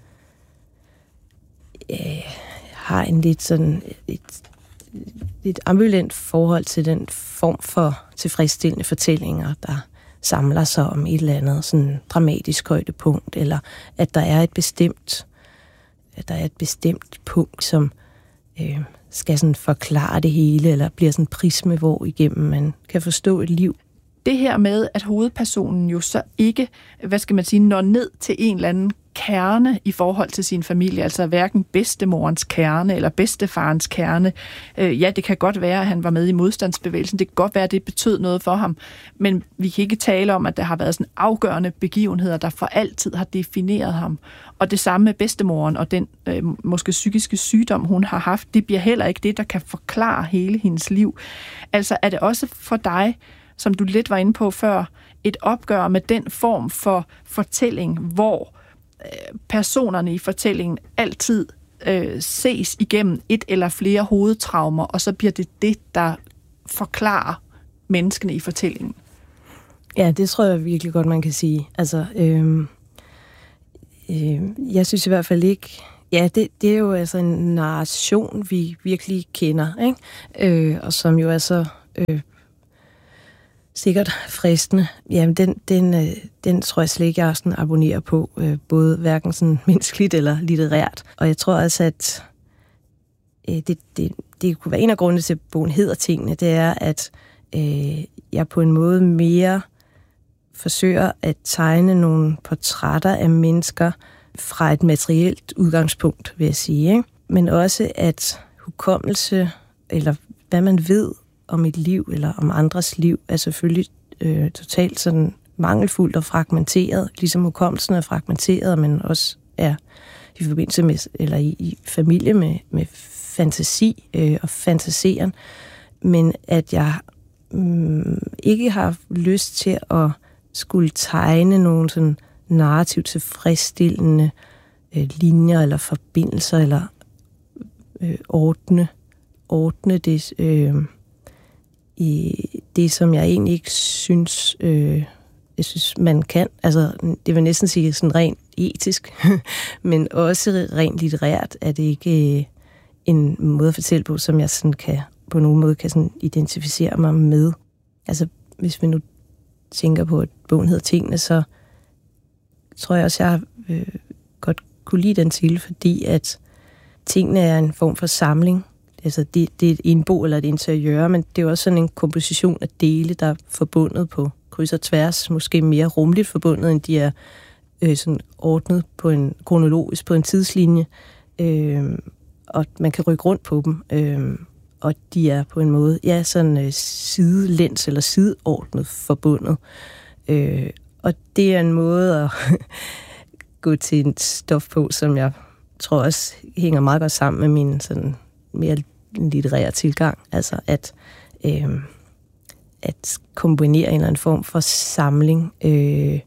S7: øh, har en lidt sådan et, et ambivalent forhold til den form for tilfredsstillende fortællinger, der samler sig om et eller andet sådan dramatisk højdepunkt, eller at der er et bestemt, at der er et bestemt punkt, som øh, skal sådan forklare det hele, eller bliver sådan en prisme, hvor igennem man kan forstå et liv.
S6: Det her med, at hovedpersonen jo så ikke, hvad skal man sige, når ned til en eller anden kerne i forhold til sin familie, altså hverken bedstemorens kerne eller bedstefarens kerne. Øh, ja, det kan godt være, at han var med i modstandsbevægelsen. Det kan godt være, at det betød noget for ham. Men vi kan ikke tale om, at der har været sådan afgørende begivenheder, der for altid har defineret ham. Og det samme med bedstemoren og den øh, måske psykiske sygdom, hun har haft, det bliver heller ikke det, der kan forklare hele hendes liv. Altså er det også for dig, som du lidt var inde på før, et opgør med den form for fortælling, hvor øh, personerne i fortællingen altid øh, ses igennem et eller flere hovedtraumer, og så bliver det det, der forklarer menneskene i fortællingen.
S7: Ja, det tror jeg virkelig godt, man kan sige. Altså, øh, øh, jeg synes i hvert fald ikke... Ja, det, det er jo altså en narration, vi virkelig kender, ikke? Øh, og som jo er så... Øh, sikkert fristende. Jamen, den, den, øh, den tror jeg slet ikke, jeg sådan abonnerer på, øh, både hverken sådan menneskeligt eller litterært. Og jeg tror altså, at øh, det, det, det kunne være en af grundene til, at bogen hedder Tingene, det er, at øh, jeg på en måde mere forsøger at tegne nogle portrætter af mennesker fra et materielt udgangspunkt, vil jeg sige. Ikke? Men også, at hukommelse, eller hvad man ved om et liv, eller om andres liv, er selvfølgelig øh, totalt sådan mangelfuldt og fragmenteret, ligesom hukommelsen er fragmenteret, men også er i forbindelse med, eller i, i familie med, med fantasi øh, og fantaseren, men at jeg øh, ikke har lyst til at skulle tegne nogle sådan narrativt tilfredsstillende øh, linjer eller forbindelser, eller øh, ordne, ordne det, øh, i det, som jeg egentlig ikke synes, øh, jeg synes, man kan. Altså, det vil næsten sige sådan rent etisk, men også rent litterært er det ikke øh, en måde at fortælle på, som jeg sådan kan, på nogen måde kan sådan identificere mig med. Altså, hvis vi nu tænker på, at bogen hedder Tingene, så tror jeg også, jeg øh, godt kunne lide den til, fordi at tingene er en form for samling. Altså, det, det er en bog eller et interiør, men det er også sådan en komposition af dele, der er forbundet på kryds og tværs, måske mere rumligt forbundet, end de er øh, sådan ordnet på en kronologisk, på en tidslinje, øh, og man kan rykke rundt på dem, øh, og de er på en måde, ja, sådan øh, sidelæns eller sideordnet forbundet. Øh, og det er en måde at gå til et stof på, som jeg tror også hænger meget godt sammen med min sådan mere litterære tilgang. Altså at, øh, at kombinere en eller anden form for samling øh,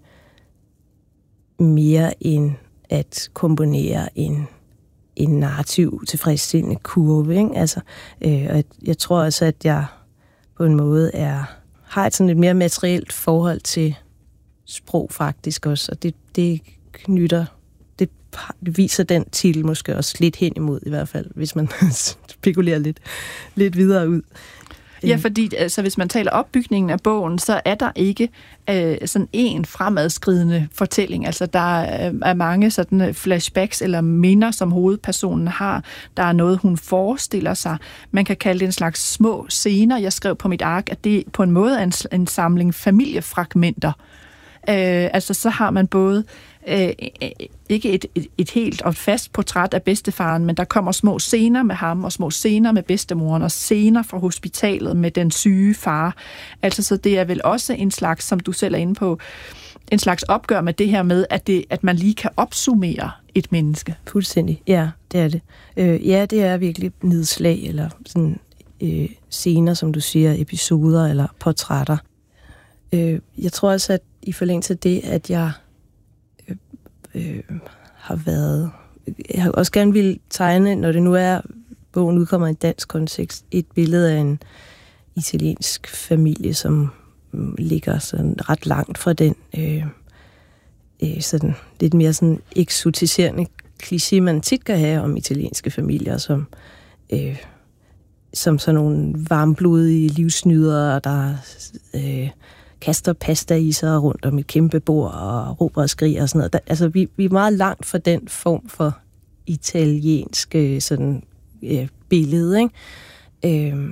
S7: mere end at komponere en, en narrativ tilfredsstillende kurve. Ikke? Altså, øh, og jeg tror også, at jeg på en måde er, har et sådan et mere materielt forhold til sprog faktisk også, og det, det knytter, det, det viser den titel måske også lidt hen imod i hvert fald, hvis man spekulerer lidt, lidt videre ud.
S6: Ja, fordi altså, hvis man taler opbygningen af bogen, så er der ikke øh, sådan en fremadskridende fortælling. Altså, der er, er mange sådan flashbacks eller minder, som hovedpersonen har. Der er noget, hun forestiller sig. Man kan kalde det en slags små scener. Jeg skrev på mit ark, at det på en måde er en, en samling familiefragmenter. Øh, altså, så har man både øh, ikke et, et, et helt og et fast portræt af bedstefaren, men der kommer små scener med ham, og små scener med bedstemoren, og scener fra hospitalet med den syge far. Altså, så det er vel også en slags, som du selv er inde på, en slags opgør med det her med, at, det, at man lige kan opsummere et menneske.
S7: Fuldstændig, ja, det er det. Øh, ja, det er virkelig nedslag, eller sådan øh, scener, som du siger, episoder eller portrætter. Øh, jeg tror også, at i forlængelse af det, at jeg øh, øh, har været... Jeg har også gerne ville tegne, når det nu er, bogen udkommer i en dansk kontekst, et billede af en italiensk familie, som øh, ligger sådan ret langt fra den øh, øh, sådan lidt mere sådan eksotiserende kliché, man tit kan have om italienske familier, som, øh, som sådan nogle varmblodige livsnydere, der... Øh, kaster pasta i sig rundt om et kæmpe bord og råber og skriger og sådan noget. Der, altså, vi, vi er meget langt fra den form for italiensk sådan, øh, billede, ikke? Øh,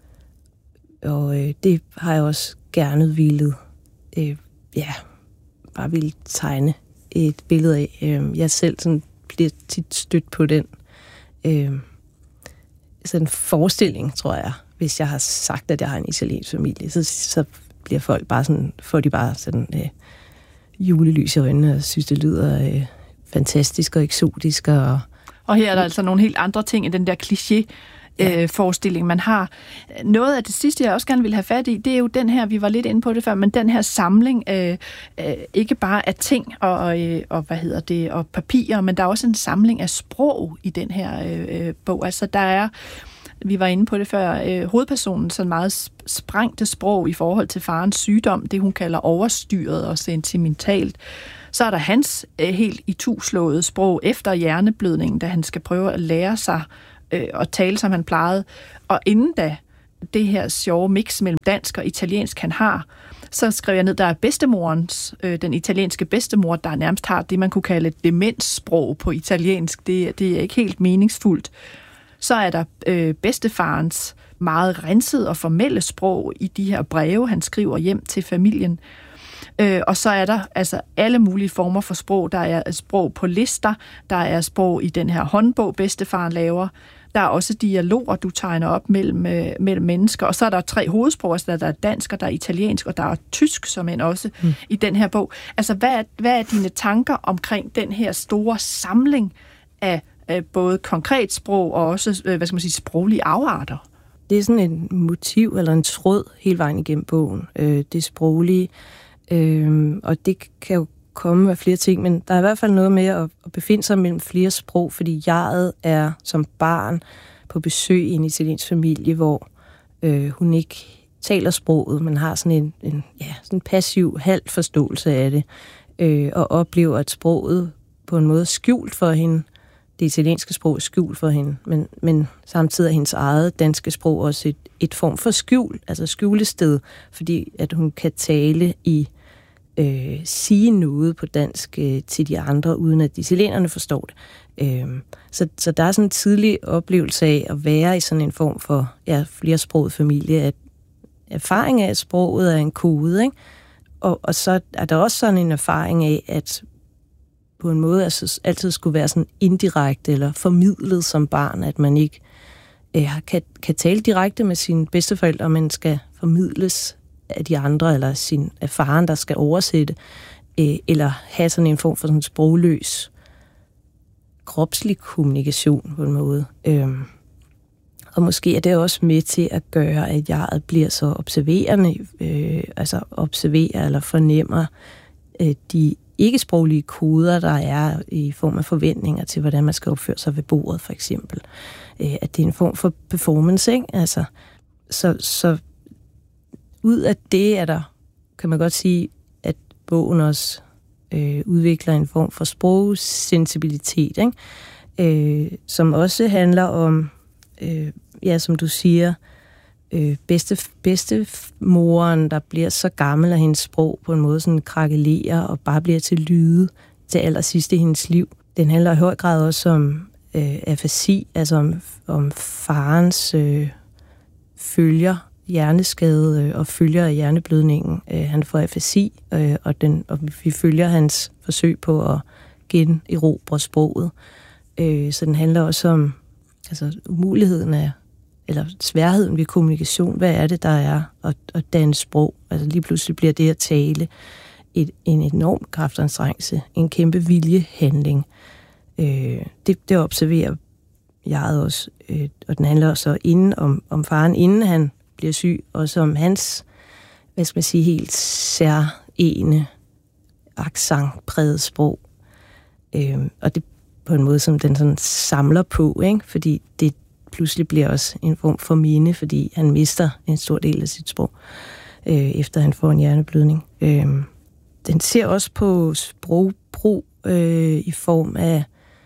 S7: og øh, det har jeg også gerne villet, øh, ja, bare ville tegne et billede af. Øh, jeg selv sådan bliver tit stødt på den øh, sådan forestilling, tror jeg. Hvis jeg har sagt, at jeg har en italiensk familie, så, så bliver folk bare sådan, får de bare sådan øh, julelys i øjnene og synes, det lyder øh, fantastisk og eksotisk. Og,
S6: og her er der altså nogle helt andre ting end den der kliché, ja. øh, forestilling, man har. Noget af det sidste, jeg også gerne vil have fat i, det er jo den her, vi var lidt inde på det før, men den her samling, øh, øh, ikke bare af ting og, øh, og, hvad hedder det, og papirer, men der er også en samling af sprog i den her øh, bog. Altså, der er, vi var inde på det før, øh, hovedpersonen sådan meget sprængte sprog i forhold til farens sygdom, det hun kalder overstyret og sentimentalt. Så er der hans øh, helt ituslåede sprog efter hjerneblødningen, da han skal prøve at lære sig øh, at tale, som han plejede. Og inden da det her sjove mix mellem dansk og italiensk, han har, så skrev jeg ned, der er bedstemorens, øh, den italienske bedstemor, der nærmest har det, man kunne kalde et demenssprog på italiensk. Det, det er ikke helt meningsfuldt. Så er der øh, bedstefarens meget rensede og formelle sprog i de her breve, han skriver hjem til familien. Øh, og så er der altså alle mulige former for sprog. Der er sprog på lister, der er sprog i den her håndbog, bedstefaren laver. Der er også dialoger, du tegner op mellem, øh, mellem mennesker. Og så er der tre hovedsprog, altså der er dansk, og der er italiensk, og der er tysk, som end også mm. i den her bog. Altså, hvad er, hvad er dine tanker omkring den her store samling af øh, både konkret sprog og også, øh, hvad skal man sige, sproglige afarter?
S7: Det er sådan en motiv eller en tråd hele vejen igennem bogen. Øh, det sproglige, øh, og det kan jo komme af flere ting, men der er i hvert fald noget med at, at befinde sig mellem flere sprog, fordi jeget er som barn på besøg i en italiensk familie, hvor øh, hun ikke taler sproget, men har sådan en, en, ja, sådan en passiv halv forståelse af det, øh, og oplever, at sproget på en måde er skjult for hende. Det italienske sprog er skjult for hende, men, men samtidig er hendes eget danske sprog også et, et form for skjul, altså skjulested, fordi at hun kan tale i Øh, sige noget på dansk øh, til de andre, uden at de italienerne forstår det. Øh, så, så der er sådan en tidlig oplevelse af at være i sådan en form for ja, flersproget familie, at erfaring af, at sproget er en kode, ikke? Og, og så er der også sådan en erfaring af, at på en måde altså, altid skulle være sådan indirekte eller formidlet som barn, at man ikke øh, kan, kan tale direkte med sine bedsteforældre, men skal formidles af de andre, eller sin af faren, der skal oversætte, øh, eller have sådan en form for sådan sprogløs kropslig kommunikation på en måde. Øhm, og måske er det også med til at gøre, at jeg bliver så observerende, øh, altså observerer eller fornemmer øh, de ikke-sproglige koder, der er i form af forventninger til, hvordan man skal opføre sig ved bordet, for eksempel. Øh, at det er en form for performance, ikke? Altså, så, så ud af det er der, kan man godt sige, at bogen også øh, udvikler en form for sprogsensibilitet, ikke? Øh, som også handler om, øh, ja, som du siger, øh, bedste, bedstemoren, der bliver så gammel, at hendes sprog på en måde sådan krakelerer og bare bliver til lyde til allersidst i hendes liv. Den handler i høj grad også om øh, afasi, altså om, om farens øh, følger, hjerneskade og følger af hjerneblødningen. Han får afasi, og, den, og vi følger hans forsøg på at generobre sproget. Så den handler også om altså, umuligheden af, eller sværheden ved kommunikation. Hvad er det, der er at, at danne sprog? Altså lige pludselig bliver det at tale et, en enorm kraftanstrengelse, en kæmpe viljehandling. Det, det observerer jeg også, og den handler også inden om, om faren, inden han bliver syg, og som hans, hvad skal man sige, helt særene, accentpræget sprog. Øhm, og det på en måde, som den sådan samler på, ikke? Fordi det pludselig bliver også en form for minde, fordi han mister en stor del af sit sprog, øh, efter han får en hjerneblødning. Øhm, den ser også på sprogbrug øh, i form af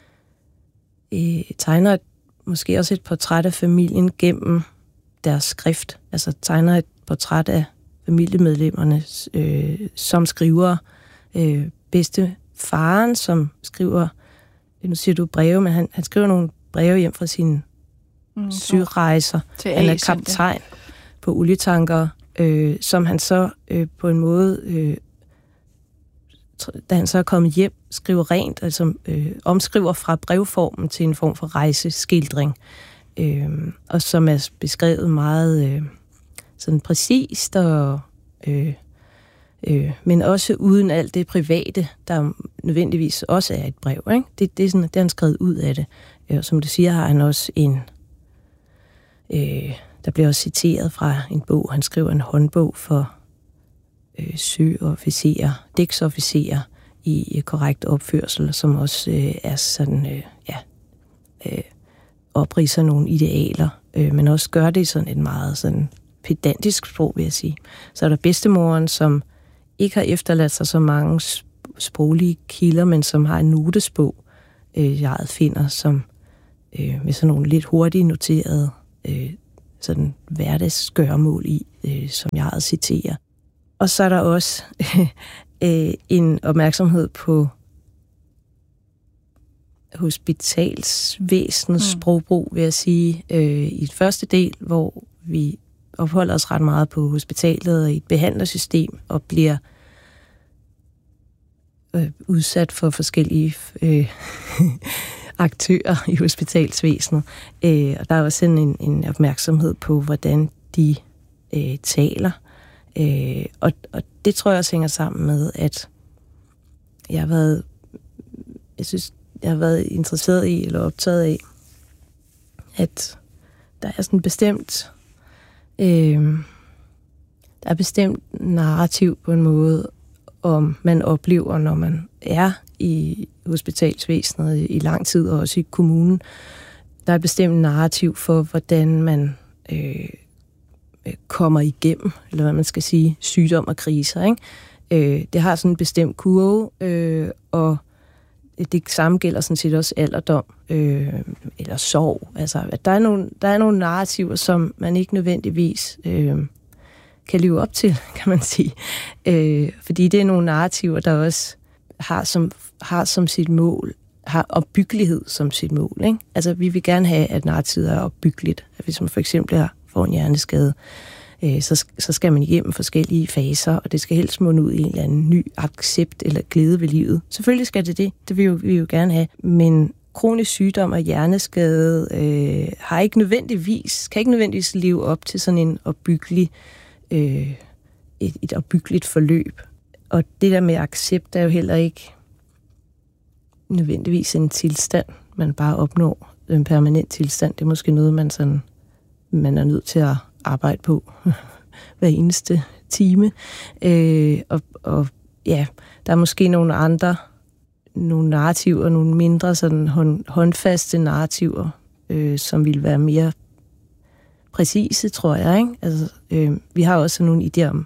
S7: øh, tegner måske også et portræt af familien gennem deres skrift, altså tegner et portræt af familiemedlemmerne øh, som skriver. Øh, bedste faren, som skriver, nu siger du breve, men han, han skriver nogle breve hjem fra sine mm, syrejser. Han er kaptajn ja. på olietanker, øh, som han så øh, på en måde øh, da han så er kommet hjem, skriver rent, altså øh, omskriver fra brevformen til en form for rejseskildring, øh, og som er beskrevet meget øh, sådan præcist, og, øh, øh, men også uden alt det private, der nødvendigvis også er et brev. Ikke? Det, det, er sådan, det er han skrevet ud af det. Øh, som du siger, har han også en... Øh, der bliver også citeret fra en bog. Han skriver en håndbog for øh, søofficerer, dæksofficerer i øh, korrekt opførsel, som også øh, er sådan, øh, ja, øh, opridser nogle idealer, øh, men også gør det i sådan et meget sådan pedantisk sprog, vil jeg sige. Så er der bedstemoren, som ikke har efterladt sig så mange sproglige kilder, men som har en notesbog, øh, jeg finder, som øh, med sådan nogle lidt hurtigt noterede øh, sådan hverdagsgøremål i, øh, som jeg havde citerer. Og så er der også øh, en opmærksomhed på hospitalsvæsenets mm. sprogbrug, vil jeg sige, øh, i den første del, hvor vi opholder os ret meget på hospitalet og i et behandlersystem og bliver øh, udsat for forskellige øh, aktører i hospitalsvæsenet. Øh, og der er også en, en opmærksomhed på, hvordan de øh, taler. Øh, og, og det tror jeg også hænger sammen med, at jeg har været, jeg synes, jeg har været interesseret i, eller optaget af, at der er sådan bestemt, øh, der er bestemt narrativ på en måde, om man oplever, når man er i hospitalsvæsenet i lang tid, og også i kommunen. Der er et bestemt narrativ for, hvordan man øh, kommer igennem, eller hvad man skal sige, sygdom og kriser. Ikke? Øh, det har sådan en bestemt kurve, øh, og det samme gælder sådan set også alderdom, øh, eller sorg. Altså, at der er, nogle, der er nogle narrativer, som man ikke nødvendigvis øh, kan leve op til, kan man sige. Øh, fordi det er nogle narrativer, der også har som, har som sit mål, har opbyggelighed som sit mål. Ikke? Altså, vi vil gerne have, at narrativet er opbyggeligt. At hvis man for eksempel får en hjerneskade, øh, så, så skal man igennem forskellige faser, og det skal helst munde ud i en eller anden ny accept eller glæde ved livet. Selvfølgelig skal det det. Det vil jo, vi jo gerne have. Men kronisk sygdom og hjerneskade øh, har ikke nødvendigvis, kan ikke nødvendigvis leve op til sådan en opbyggelig, øh, et, et opbyggeligt forløb. Og det der med accept er jo heller ikke nødvendigvis en tilstand, man bare opnår. En permanent tilstand, det er måske noget, man, sådan, man er nødt til at arbejde på hver eneste time. Øh, og, og ja, der er måske nogle andre, nogle narrativer, nogle mindre sådan hånd, håndfaste narrativer, øh, som vil være mere præcise, tror jeg. Ikke? Altså, øh, vi har også nogle idéer om,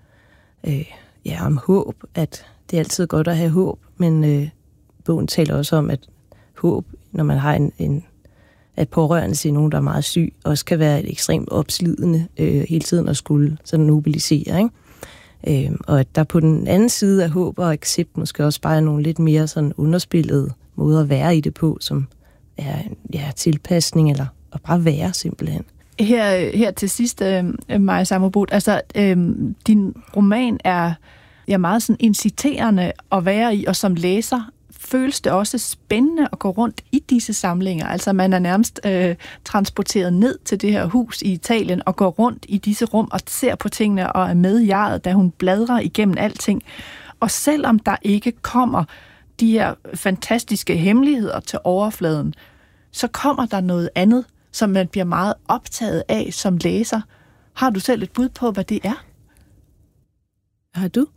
S7: øh, ja, om håb, at det er altid godt at have håb, men øh, bogen taler også om, at håb, når man har en, en at pårørende til nogen, der er meget syg, også kan være et ekstremt opslidende øh, hele tiden at skulle sådan mobilisere. Ikke? Øh, og at der på den anden side af håb og accept måske også bare er nogle lidt mere sådan underspillede måder at være i det på, som er ja, tilpasning eller at bare være simpelthen.
S6: Her, her til sidst, øh, Maja Sammerbot, altså øh, din roman er ja, meget sådan inciterende at være i, og som læser føles det også spændende at gå rundt i disse samlinger. Altså man er nærmest øh, transporteret ned til det her hus i Italien og går rundt i disse rum og ser på tingene og er med i jeget, da hun bladrer igennem alting. Og selvom der ikke kommer de her fantastiske hemmeligheder til overfladen, så kommer der noget andet, som man bliver meget optaget af som læser. Har du selv et bud på, hvad det er?
S7: Har du?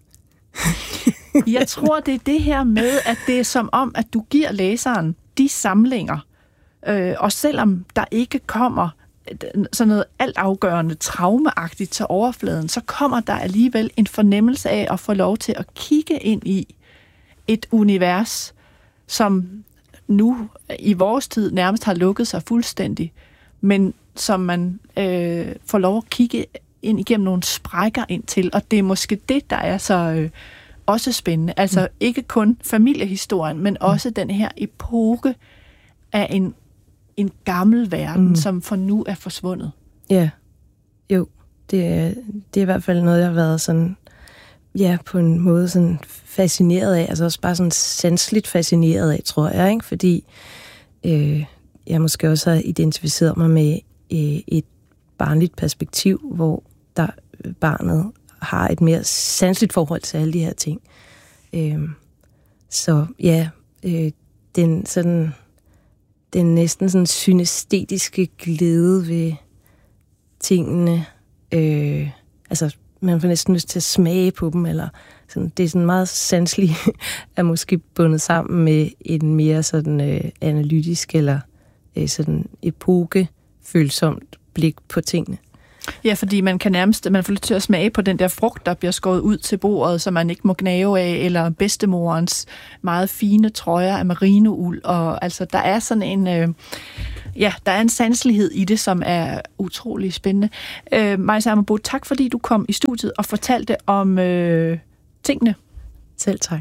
S6: Jeg tror, det er det her med, at det er som om, at du giver læseren de samlinger, øh, og selvom der ikke kommer sådan noget altafgørende traumeagtigt til overfladen, så kommer der alligevel en fornemmelse af at få lov til at kigge ind i et univers, som nu i vores tid nærmest har lukket sig fuldstændig, men som man øh, får lov at kigge ind igennem nogle sprækker ind til, og det er måske det, der er så øh, også spændende. Altså mm. ikke kun familiehistorien, men også mm. den her epoke af en, en gammel verden, mm. som for nu er forsvundet.
S7: Ja, jo. Det er, det er i hvert fald noget, jeg har været sådan ja, på en måde sådan fascineret af, altså også bare sådan sanseligt fascineret af, tror jeg, ikke? Fordi øh, jeg måske også har identificeret mig med øh, et barnligt perspektiv, hvor der barnet har et mere sanseligt forhold til alle de her ting. Øh, så ja, øh, den sådan den næsten sådan synestetiske glæde ved tingene, øh, altså man får næsten lyst til at smage på dem, eller sådan, det er sådan meget sanseligt, er måske bundet sammen med en mere sådan øh, analytisk eller øh, sådan epokefølsomt blik på tingene.
S6: Ja, fordi man kan nærmest, man får lyst til at smage på den der frugt, der bliver skåret ud til bordet, som man ikke må gnave af, eller bedstemorens meget fine trøjer af merinould, og altså der er sådan en, øh, ja, der er en sanselighed i det, som er utrolig spændende. Øh, Maja Armabo, tak fordi du kom i studiet og fortalte om øh, tingene.
S7: Selv tak.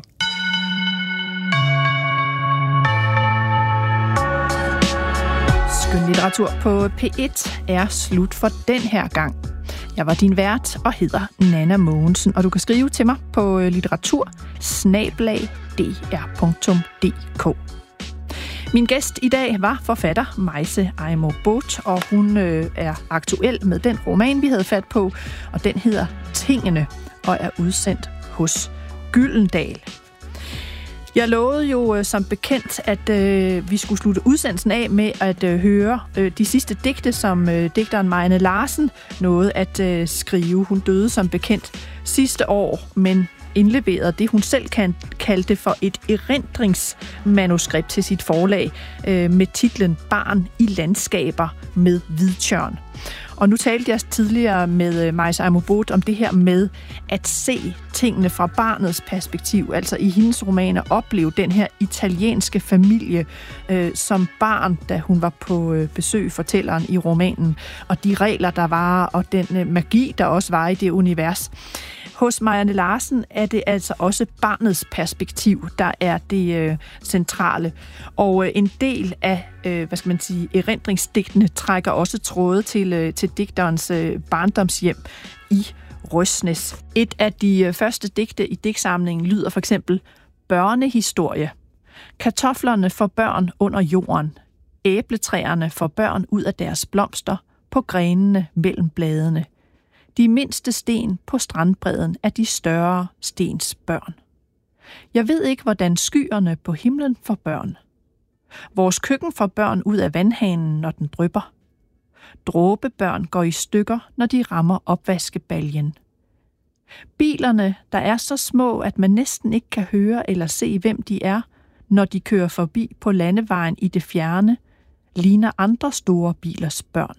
S6: Skønlitteratur på P et er slut for den her gang. Jeg var din vært og hedder Nanna Mogensen, og du kan skrive til mig på litteratur snabel-a d r punktum d k. Min gæst i dag var forfatter Maja Armabo, og hun øh, er aktuel med den roman, vi havde fat på, og den hedder Tingene og er udsendt hos Gyldendal. Jeg lovede jo øh, som bekendt, at øh, vi skulle slutte udsendelsen af med at øh, høre øh, de sidste digte, som øh, digteren Marianne Larsen nåede at øh, skrive. Hun døde som bekendt sidste år, men indleverede det, hun selv kan, kaldte for et erindringsmanuskript til sit forlag øh, med titlen Barn i landskaber med hvidtjørn. Og nu talte jeg tidligere med Maja Armabo om det her med at se tingene fra barnets perspektiv, altså i hendes romaner opleve den her italienske familie øh, som barn, da hun var på øh, besøg, fortælleren i romanen, og de regler, der var, og den øh, magi, der også var i det univers. Hos Marianne Larsen er det altså også barnets perspektiv, der er det øh, centrale. Og øh, en del af, øh, hvad skal man sige, erindringsdigtene trækker også tråde til, øh, til digterens øh, barndomshjem i Røsnes. Et af de øh, første digte i digtsamlingen lyder for eksempel Børnehistorie. Kartoflerne for børn under jorden. Æbletræerne for børn ud af deres blomster på grenene mellem bladene. De mindste sten på strandbredden er de større stens børn. Jeg ved ikke, hvordan skyerne på himlen får børn. Vores køkken får børn ud af vandhanen, når den drypper. Dråbebørn går i stykker, når de rammer opvaskebaljen. Bilerne, der er så små, at man næsten ikke kan høre eller se, hvem de er, når de kører forbi på landevejen i det fjerne, ligner andre store bilers børn.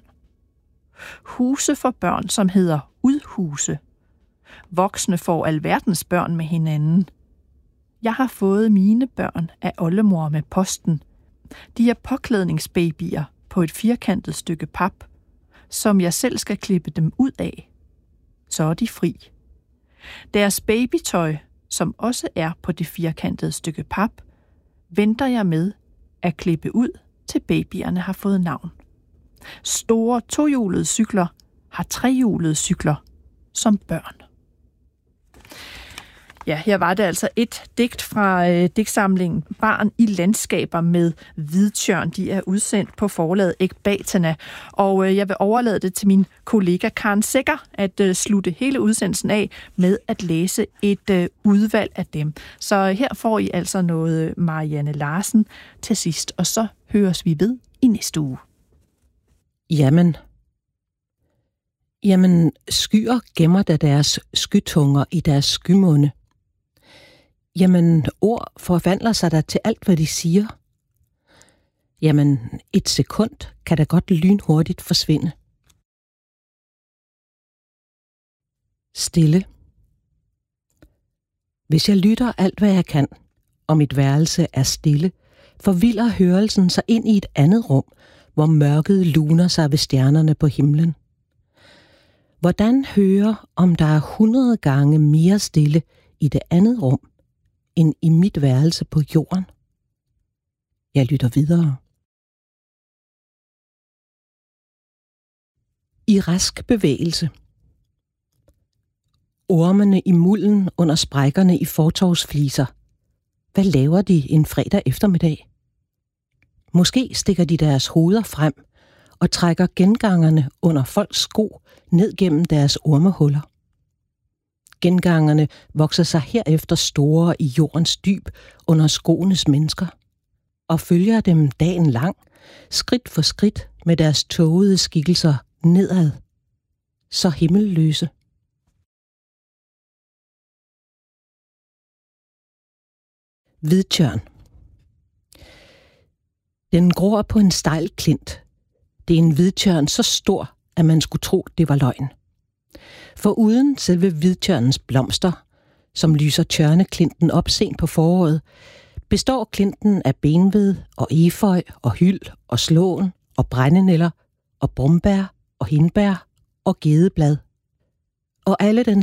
S6: Huse for børn, som hedder udhuse. Voksne får alverdens børn med hinanden. Jeg har fået mine børn af oldemor med posten. De er påklædningsbabyer på et firkantet stykke pap, som jeg selv skal klippe dem ud af. Så er de fri. Deres babytøj, som også er på det firkantede stykke pap, venter jeg med at klippe ud, til babyerne har fået navn. Store tohjulede cykler har trehjulede cykler som børn. Ja, her var det altså et digt fra øh, digtsamlingen Barn i landskaber med hvidtjørn. De er udsendt på forlaget Ekbatana, og øh, jeg vil overlade det til min kollega Karen Sækker at øh, slutte hele udsendelsen af med at læse et øh, udvalg af dem. Så her får I altså noget Marianne Larsen til sidst, og så høres vi ved i næste uge.
S8: Jamen, jamen, skyer gemmer da deres skytunger i deres skymunde. Jamen, ord forvandler sig da til alt, hvad de siger. Jamen, et sekund kan da godt lynhurtigt forsvinde. Stille. Hvis jeg lytter alt, hvad jeg kan, og mit værelse er stille, forvilder hørelsen sig ind i et andet rum, hvor mørket luner sig ved stjernerne på himlen. Hvordan høre, om der er hundrede gange mere stille i det andet rum, end i mit værelse på jorden? Jeg lytter videre. I rask bevægelse. ormene i mulden under sprækkerne i fortovsfliser. Hvad laver de en fredag eftermiddag? Måske stikker de deres hoveder frem og trækker gengangerne under folks sko ned gennem deres ormehuller. Gengangerne vokser sig herefter store i jordens dyb under skoenes mennesker og følger dem dagen lang, skridt for skridt med deres tågede skikkelser nedad, så himmelløse. Hvidtjørn. Den gror på en stejl klint. Det er en hvidtjørn så stor, at man skulle tro, det var løgn. For uden selve hvidtjørnens blomster, som lyser tjørneklinten op sent på foråret, består klinten af benved og efeu og hyld og slåen og brændenælder og brumbær og hindbær og gedeblad. Og alle dens